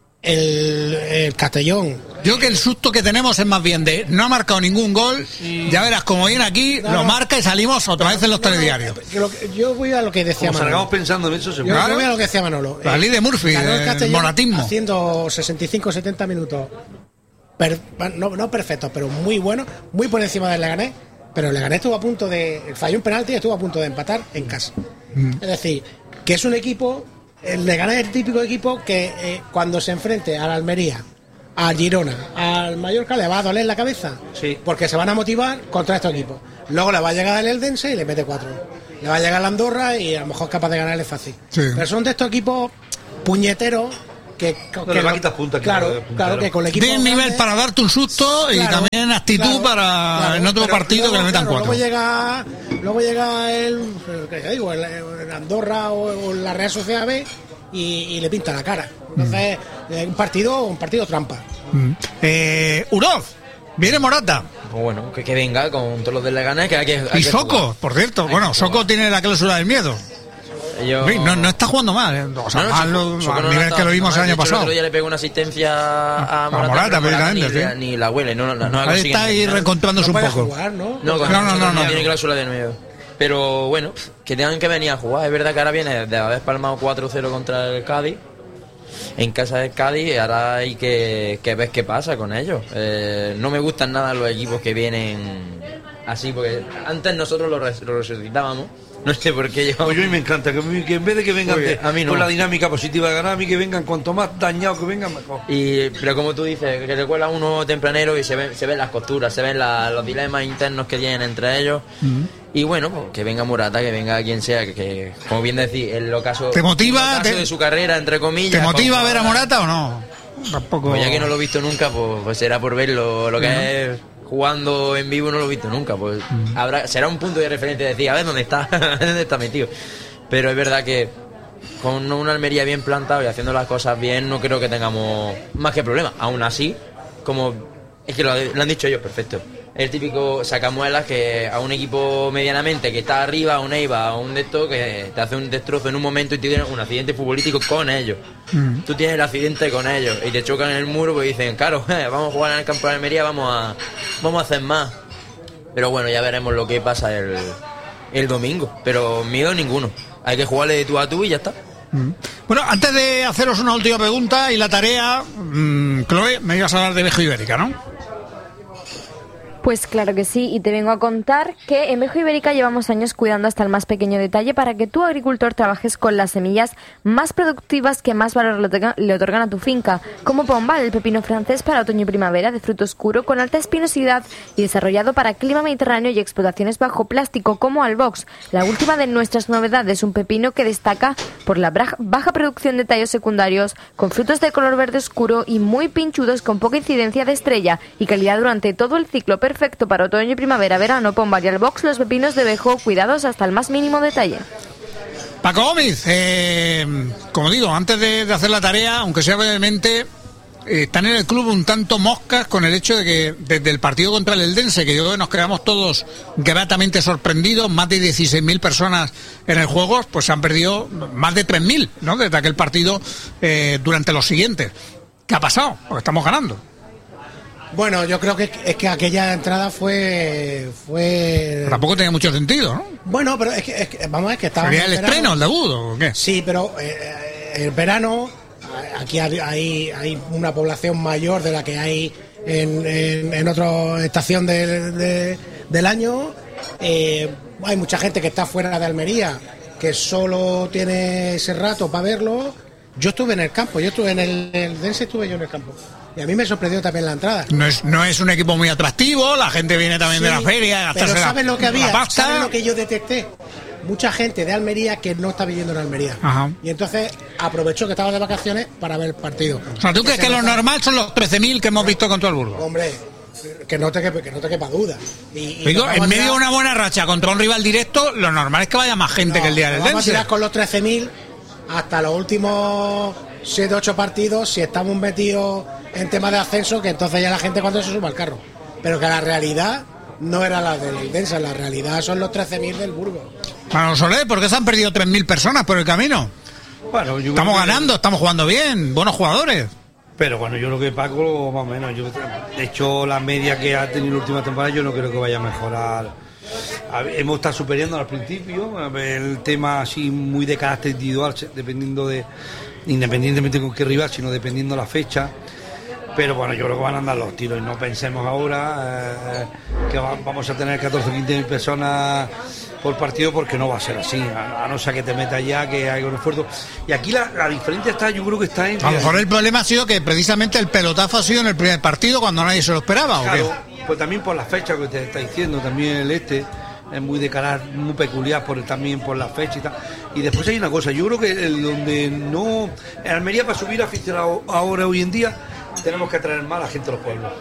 Speaker 3: el, el Castellón.
Speaker 2: Yo que el susto que tenemos es más bien de no ha marcado ningún gol, ya verás como viene aquí,
Speaker 3: No,
Speaker 2: lo
Speaker 3: no.
Speaker 2: marca y salimos otra vez en los telediarios.
Speaker 3: Que lo que- yo voy a lo que decía
Speaker 1: Como
Speaker 3: Manolo.
Speaker 1: salgamos pensando en eso, se
Speaker 3: Yo,
Speaker 1: puede.
Speaker 3: yo voy a lo que decía Manolo.
Speaker 2: La ley de Murphy,
Speaker 3: ganó el
Speaker 2: el
Speaker 3: Castellón
Speaker 2: moratismo.
Speaker 3: haciendo sesenta y cinco setenta minutos. Per- no, no perfectos, pero muy buenos, muy por encima del Leganés. Pero el Leganés estuvo a punto de. Falló un penalti y estuvo a punto de empatar en casa. Es decir, que es un equipo. El Leganés es el típico equipo que eh, cuando se enfrente a la Almería, al Girona, al Mallorca, le va a doler la cabeza.
Speaker 1: Sí.
Speaker 3: Porque se van a motivar contra estos equipos. Luego le va a llegar el Eldense y le mete cuatro. Le va a llegar la Andorra y a lo mejor es capaz de ganarle fácil.
Speaker 2: Sí.
Speaker 3: Pero son de estos equipos puñeteros que. que
Speaker 1: le va a quitar punta aquí,
Speaker 3: claro,
Speaker 1: de puntero.
Speaker 3: claro, que con el equipo.
Speaker 2: Tiene nivel
Speaker 3: grande-
Speaker 2: para darte un susto y
Speaker 3: Claro,
Speaker 2: también actitud
Speaker 3: claro,
Speaker 2: para
Speaker 3: claro,
Speaker 2: en otro
Speaker 3: pero
Speaker 2: partido
Speaker 3: luego,
Speaker 2: que le metan
Speaker 3: claro,
Speaker 2: cuatro.
Speaker 3: Luego llega, luego llega el, el, ¿qué digo? el, el Andorra o, o la Real Sociedad B y, y le pinta la cara. Entonces, eh, un partido, un partido trampa.
Speaker 2: Mm. Eh, Uroz, viene Morata.
Speaker 6: Pues bueno, que, que venga con todos los del Leganés, que hay que. hay
Speaker 2: Y
Speaker 6: que
Speaker 2: Soco,
Speaker 6: jugar.
Speaker 2: por cierto.
Speaker 6: Hay
Speaker 2: Bueno,
Speaker 6: que
Speaker 2: Soco
Speaker 6: jugar.
Speaker 2: tiene la cláusula del miedo.
Speaker 6: Yo-
Speaker 2: Sí, No, no está jugando mal, ¿eh? O sea,
Speaker 6: No, no,
Speaker 2: mal
Speaker 6: Soco-
Speaker 2: lo-
Speaker 6: Soco
Speaker 2: al
Speaker 6: no la
Speaker 2: nivel
Speaker 6: está
Speaker 2: que lo vimos el
Speaker 6: haciendo mal.
Speaker 2: año
Speaker 6: De hecho,
Speaker 2: pasado.
Speaker 6: El otro día le pegó una asistencia a
Speaker 2: A
Speaker 6: Morata,
Speaker 2: Morata,
Speaker 6: pero Morata
Speaker 2: precisamente,
Speaker 6: ni,
Speaker 2: sí.
Speaker 6: ni la huele, no, no, no la
Speaker 2: Ahí
Speaker 6: consigue
Speaker 2: está ahí
Speaker 6: ni-
Speaker 2: reencontrándose
Speaker 3: No
Speaker 2: un
Speaker 3: puede
Speaker 2: poco.
Speaker 3: jugar, ¿no?
Speaker 6: No, con-
Speaker 2: No, no, no, no.
Speaker 6: tiene cláusula del miedo. Pero bueno, que tengan que venir a jugar. Es verdad que ahora viene de haber palmado cuatro cero contra el Cádiz, en casa del Cádiz, y ahora hay que, que ver qué pasa con ellos. Eh, no me gustan nada los equipos que vienen así, porque antes nosotros lo, res- lo resucitábamos. No sé por qué yo...
Speaker 1: Pues yo a mí me encanta, que, que en vez de que vengan
Speaker 6: Muy
Speaker 1: de-
Speaker 6: bien, a mí no.
Speaker 1: con la dinámica positiva de ganar, a mí que vengan, cuanto más dañados que vengan, mejor.
Speaker 6: Y, pero como tú dices, que le cuela uno tempranero y se ven, se ven las costuras, se ven la- los dilemas internos que tienen entre ellos. Y bueno, pues, que venga Morata, que venga quien sea, que, que, como bien decís, el ocaso,
Speaker 2: ¿Te motiva?
Speaker 6: el ocaso
Speaker 2: ¿Te-
Speaker 6: de su carrera, entre comillas.
Speaker 2: ¿Te motiva
Speaker 6: pues,
Speaker 2: ver a Morata o no? Tampoco.
Speaker 6: Pues ya que no lo he visto nunca, pues, pues será por verlo. Lo que es jugando en vivo no lo he visto nunca. Pues habrá, será un punto de referencia de decir, a ver dónde está, dónde está metido. Pero es verdad que con una Almería bien plantado y haciendo las cosas bien, no creo que tengamos más que problemas. Aún así, como es que lo, lo han dicho ellos, perfecto. El típico sacamuelas que a un equipo medianamente que está arriba, a un Eibar, a un de estos que te hace un destrozo en un momento y te tiene un accidente futbolístico con ellos. Tú tienes el accidente con ellos y te chocan en el muro, pues dicen, claro, vamos a jugar en el campo de Almería, vamos a, vamos a hacer más. Pero bueno, ya veremos lo que pasa el, el domingo. Pero miedo ninguno. Hay que jugarle de tú a tú y ya está.
Speaker 2: Bueno, antes de haceros una última pregunta y la tarea, mmm, Chloe, me ibas a hablar de Vejo Ibérica, ¿no?
Speaker 4: Pues claro que sí, y te vengo a contar que en Vejo Ibérica llevamos años cuidando hasta el más pequeño detalle para que tú, agricultor, trabajes con las semillas más productivas que más valor le otorgan, le otorgan a tu finca, como Pombal, el pepino francés para otoño y primavera, de fruto oscuro, con alta espinosidad y desarrollado para clima mediterráneo y explotaciones bajo plástico, como Albox, la última de nuestras novedades, un pepino que destaca por la bra- baja producción de tallos secundarios, con frutos de color verde oscuro y muy pinchudos, con poca incidencia de estrella y calidad durante todo el ciclo, perfecto para otoño y primavera, verano. Pombal y Albox, los pepinos de Vejo, cuidados hasta el más mínimo detalle.
Speaker 2: Paco Gómez, eh, como digo, antes de, de hacer la tarea, aunque sea brevemente, eh, están en el club un tanto moscas con el hecho de que desde el partido contra el Eldense, que yo creo que nos quedamos todos gratamente sorprendidos, más de dieciséis mil personas en el juego, pues se han perdido más de tres mil, ¿no? Desde aquel partido eh, durante los siguientes. ¿Qué ha pasado? Porque estamos ganando.
Speaker 3: Bueno, yo creo que es que aquella entrada fue fue
Speaker 2: Tampoco tenía mucho sentido, ¿no?
Speaker 3: bueno, pero es que, es que vamos a ver que estaba
Speaker 2: ¿Sería el estreno, el debut o qué?
Speaker 3: Sí, pero eh, el verano aquí hay, hay hay una población mayor de la que hay en, en, en otra estación de, de- del año. Eh, hay mucha gente que está fuera de Almería que solo tiene ese rato para verlo. Yo estuve en el campo, yo estuve en el, el Dense, estuve yo en el campo. Y a mí me sorprendió también la entrada.
Speaker 2: No es, no es un equipo muy atractivo, la gente viene también
Speaker 3: Sí,
Speaker 2: de la feria a gastarse
Speaker 3: pero ¿sabes
Speaker 2: la,
Speaker 3: lo que había?
Speaker 2: la pasta.
Speaker 3: ¿Sabes lo que yo detecté? Mucha gente de Almería que no está viviendo en Almería.
Speaker 2: Ajá.
Speaker 3: Y entonces aprovechó que estaba de vacaciones para ver el partido.
Speaker 2: O sea, ¿tú crees
Speaker 3: se
Speaker 2: que lo
Speaker 3: nota-
Speaker 2: normal son los trece mil que hemos visto contra el Burgos?
Speaker 3: Hombre, que no te quepa, que no te quepa duda. Y, y
Speaker 2: Digo,
Speaker 3: nos
Speaker 2: en
Speaker 3: vamos a
Speaker 2: medio de
Speaker 3: tirar-
Speaker 2: una buena racha contra un rival directo, lo normal es que vaya más gente
Speaker 3: no,
Speaker 2: que el día
Speaker 3: nos
Speaker 2: del
Speaker 3: vamos a
Speaker 2: Dense.
Speaker 3: tirar con los trece mil hasta los últimos siete ocho partidos, si estamos metidos en tema de ascenso, que entonces ya la gente cuando se suma al carro. Pero que la realidad no era la del Dense, la realidad son los trece mil del Burgos.
Speaker 2: Bueno, Soler, ¿por qué se han perdido tres mil personas por el camino?
Speaker 1: Bueno, yo
Speaker 2: Estamos
Speaker 1: creo que-
Speaker 2: ganando, estamos jugando bien, buenos jugadores.
Speaker 1: Pero bueno, yo creo que Paco, más o menos, yo, de hecho, la media que ha tenido la última temporada, yo no creo que vaya a mejorar. A ver, hemos estado superando al principio, a ver, el tema así muy de carácter individual, dependiendo de, independientemente con qué rival, sino dependiendo de la fecha. Pero bueno, yo creo que van a andar los tiros y no pensemos ahora eh, que va- vamos a tener catorce o quince mil personas por partido, porque no va a ser así, a, a no ser que te metas ya, que hay un esfuerzo. Y aquí la, la diferencia está, yo creo que está en...
Speaker 2: A lo mejor el problema ha sido que precisamente el pelotazo ha sido en el primer partido cuando nadie se lo esperaba, ¿o qué?
Speaker 1: Claro, pues también por la fecha que te está diciendo, también el este es muy de carácter, muy peculiar por el, también por la fecha y tal. Y después hay una cosa, yo creo que el, donde no... En Almería, para subir aficionado ahora, hoy en día, tenemos que atraer más a la gente de los pueblos.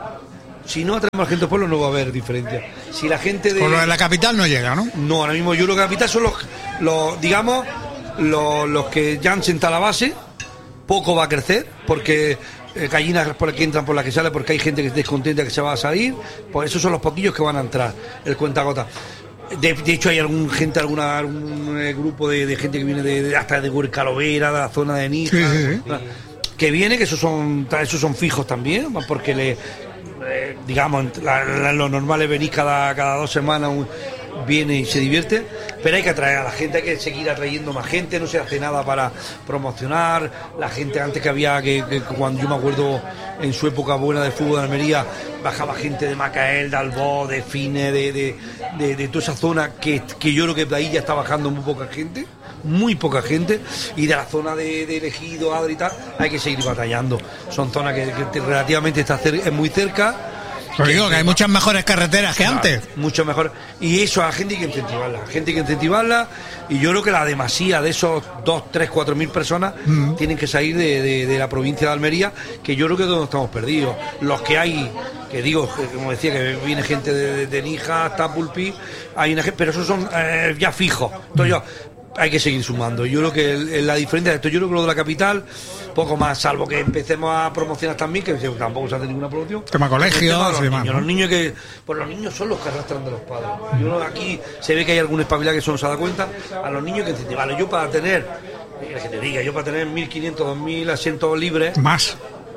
Speaker 1: Si no atraemos a la gente de los pueblos no va a haber diferencia. Si la gente de...
Speaker 2: Por lo de la capital no llega, ¿no?
Speaker 1: No, ahora mismo yo creo que la capital son los, los digamos, los, los que ya han sentado la base. Poco va a crecer, porque eh, gallinas por las que entran, por las que salen, porque hay gente que está descontenta que se va a salir. Pues esos son los poquillos que van a entrar, el cuentagota. De, de hecho, hay algún gente, alguna, algún eh, grupo de, de gente que viene de, de- hasta de Huercalovera, de la zona de Níjar,
Speaker 2: Sí, sí, sí.
Speaker 1: que viene, que esos son, esos son fijos también, porque le, eh, digamos, la- la- lo normal es venir cada, cada dos semanas, un- viene y se divierte, pero hay que atraer a la gente, hay que seguir atrayendo más gente, no se hace nada para promocionar. La gente antes que había, que, que cuando yo me acuerdo en su época buena de fútbol de Almería, bajaba gente de Macael, de Albó, de Fine, de, de, de, de toda esa zona, que, que yo creo que de ahí ya está bajando muy poca gente, muy poca gente, y de la zona de, de Ejido, Adri y tal, hay que seguir batallando. Son zonas que, que relativamente está cer- es muy cerca.
Speaker 2: Os digo que hay muchas mejores carreteras que antes.
Speaker 1: Claro, mucho mejor. Y eso a la gente hay que incentivarla. La gente hay que incentivarla. Y yo creo que la demasía de esos dos, tres, cuatro mil personas
Speaker 2: Mm.
Speaker 1: tienen que salir de, de- de la provincia de Almería, que yo creo que todos estamos perdidos. Los que hay, que digo, que como decía, que viene gente de, de, de Níjar, Tapulpi, hay una gente, pero esos son eh, ya fijos. Entonces yo, hay que seguir sumando. Yo creo que el- el- la diferencia de esto, yo creo que lo de la capital, poco más, salvo que empecemos a promocionar también, que tampoco se hace ninguna promoción.
Speaker 2: Tema colegios
Speaker 1: El tema de los
Speaker 2: y demás,
Speaker 1: niños,
Speaker 2: ¿no?
Speaker 1: los niños que, pues los niños son los que arrastran de los padres. Yo creo que aquí se ve que hay algún espabilado que eso no se da cuenta. A los niños que incentivarlos. Yo para tener, eh, que te diga, yo para tener mil quinientos, dos mil asientos libres,
Speaker 2: Más.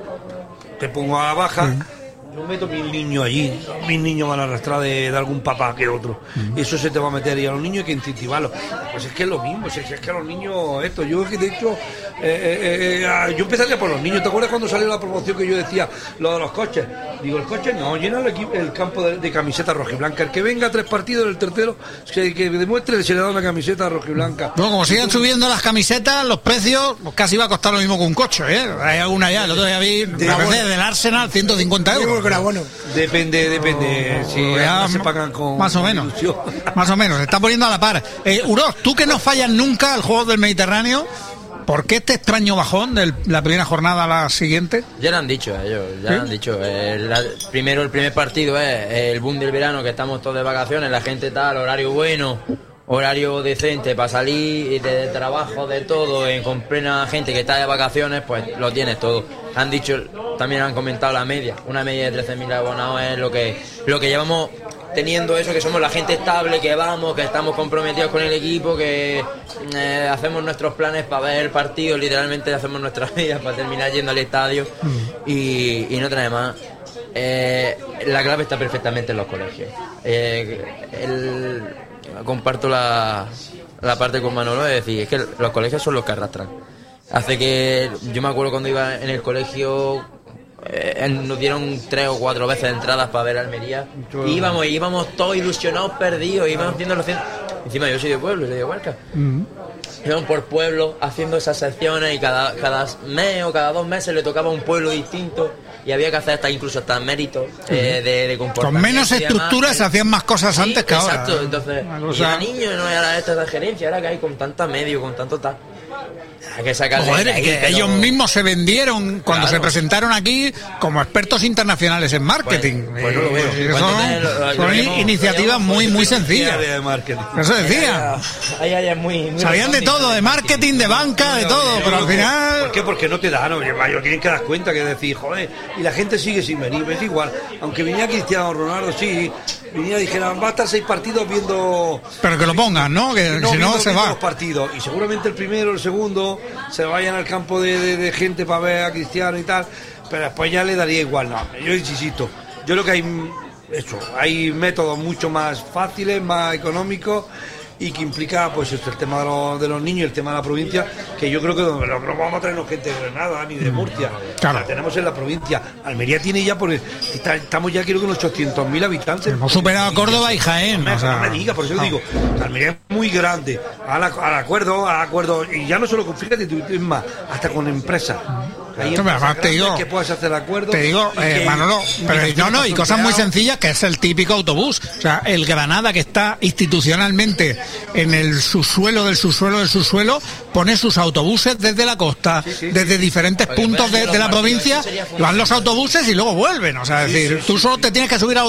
Speaker 1: te pongo a la baja, yo meto mil niños allí, mil niños van a arrastrar de, de algún papá que otro. Eso se te va a meter, y a los niños hay que incentivarlos. Pues es que es lo mismo, si es, es que a los niños esto, yo que de hecho, eh, eh, eh, yo empezaría por los niños. ¿Te acuerdas cuando salió la promoción que yo decía lo de los coches? Digo, el coche no, llena el, equipo, el campo de, de camiseta rojiblanca. El que venga a tres partidos, el tercero, que, que demuestre, se le da una camiseta rojiblanca.
Speaker 2: Bueno, como siguen subiendo las camisetas, los precios, pues casi va a costar lo mismo que un coche, ¿eh? Hay alguna ya, el otro día vi una
Speaker 3: bueno.
Speaker 2: vez del Arsenal, ciento cincuenta
Speaker 3: Yo creo
Speaker 2: euros.
Speaker 3: que era bueno.
Speaker 1: Depende, depende. Si
Speaker 2: Oh, ya,
Speaker 1: además se pagan con
Speaker 2: más o menos.
Speaker 1: ilusión.
Speaker 2: Más o menos, se está poniendo a la par. Eh, Uros, tú que no fallas nunca al juego del Mediterráneo, ¿por qué este extraño bajón de la primera jornada a la siguiente?
Speaker 6: Ya lo han dicho ellos, ya
Speaker 2: ¿Sí?
Speaker 6: lo han dicho. Eh, la- primero el primer partido es el boom del verano, que estamos todos de vacaciones, la gente tal, horario bueno, horario decente para salir de trabajo, de todo, en, con plena gente que está de vacaciones, pues lo tienes todo. Han dicho, también han comentado la media, una media de trece mil abonados es lo que, lo que llevamos teniendo, eso, que somos la gente estable, que vamos, que estamos comprometidos con el equipo, que eh, hacemos nuestros planes para ver el partido, literalmente hacemos nuestras vidas para terminar yendo al estadio y, y no trae más. Eh, la clave está perfectamente en los colegios. Eh, el, comparto la, la parte con Manolo, es decir, es que los colegios son los que arrastran. Hace que, yo me acuerdo cuando iba en el colegio, eh, nos dieron tres o cuatro veces entradas para ver Almería, y íbamos, íbamos todos ilusionados, perdidos, íbamos haciendo los cien. Encima yo soy de pueblo, soy de Huerca. iban por pueblos haciendo esas secciones y cada, cada mes o cada dos meses le tocaba un pueblo distinto y había que hacer hasta incluso hasta méritos eh, de, de comportamiento.
Speaker 2: Con menos estructuras se hacían más cosas
Speaker 6: sí,
Speaker 2: antes que
Speaker 6: exacto,
Speaker 2: ahora.
Speaker 6: Entonces,
Speaker 2: cosa...
Speaker 6: y era niño y no era esta de gerencia, ahora que hay con tanta medio, con tanto tal. Hay que sacarle
Speaker 2: Joder,
Speaker 6: de ahí,
Speaker 2: que
Speaker 6: pero...
Speaker 2: ellos mismos se vendieron cuando
Speaker 6: Claro.
Speaker 2: se presentaron aquí como expertos internacionales en marketing.
Speaker 6: Bueno, bueno, lo veo.
Speaker 2: Eh,
Speaker 6: Cuando
Speaker 2: son
Speaker 6: te- lo- lo-
Speaker 2: son
Speaker 6: lo llevamos-
Speaker 2: iniciativas
Speaker 6: lo
Speaker 2: muy, muy sencillas.
Speaker 1: De marketing.
Speaker 2: Eso decía.
Speaker 6: Ahí hay muy, muy
Speaker 2: Sabían de todo, de marketing, de banca, de todo, pero al final...
Speaker 1: ¿Por qué? Porque no te dan, oye, vaya, tienen que dar cuenta que decir, joder, y la gente sigue sin venir, es igual. Aunque viniera Cristiano Ronaldo, sí, viniera y dijera, va a estar seis partidos viendo...
Speaker 2: Pero que lo pongan, ¿no? Que
Speaker 1: No,
Speaker 2: si no
Speaker 1: viendo-
Speaker 2: se
Speaker 1: viendo
Speaker 2: va.
Speaker 1: los partidos. Y seguramente el primero, el segundo, se vayan al campo de, de- de gente para ver a Cristiano y tal, pero después ya le daría igual. No, yo insisto, yo creo que hay eso, hay métodos mucho más fáciles, más económicos y que implica pues esto, el tema de los, de los niños, el tema de la provincia, que yo creo que no, no vamos a traernos gente de Granada ni de Murcia,
Speaker 2: Claro.
Speaker 1: la tenemos en la provincia. Almería tiene ya, por está- estamos ya creo que en ochocientos mil habitantes.
Speaker 2: Hemos superado a Córdoba y Jaén.
Speaker 1: No,
Speaker 2: O sea,
Speaker 1: no me diga, por eso
Speaker 2: no.
Speaker 1: digo, Almería es muy grande, al, al acuerdo, al acuerdo, y ya no solo con, fíjate, tú, es más, hasta con empresas. Hay
Speaker 2: Hombre, además te
Speaker 1: empresas
Speaker 2: digo-
Speaker 1: grandes que puedas hacer acuerdos.
Speaker 2: Te digo,
Speaker 1: y
Speaker 2: eh,
Speaker 1: que-
Speaker 2: Manolo,
Speaker 1: y
Speaker 2: pero
Speaker 1: que
Speaker 2: no, no, y
Speaker 1: tienen
Speaker 2: cosas muy
Speaker 1: empleados.
Speaker 2: sencillas, que es el típico autobús. O sea, el Granada, que está institucionalmente en el subsuelo del subsuelo del subsuelo, pone sus autobuses desde la costa,
Speaker 1: Sí, sí,
Speaker 2: desde
Speaker 1: sí.
Speaker 2: diferentes
Speaker 6: Porque
Speaker 2: puntos
Speaker 6: pueden
Speaker 2: de,
Speaker 6: ir
Speaker 2: de la
Speaker 6: los partidos,
Speaker 2: provincia,
Speaker 6: eso sería
Speaker 2: van los autobuses y luego vuelven. O sea, es
Speaker 1: Sí,
Speaker 2: decir,
Speaker 1: sí,
Speaker 2: tú
Speaker 1: sí,
Speaker 2: solo
Speaker 1: sí.
Speaker 2: te tienes que subir a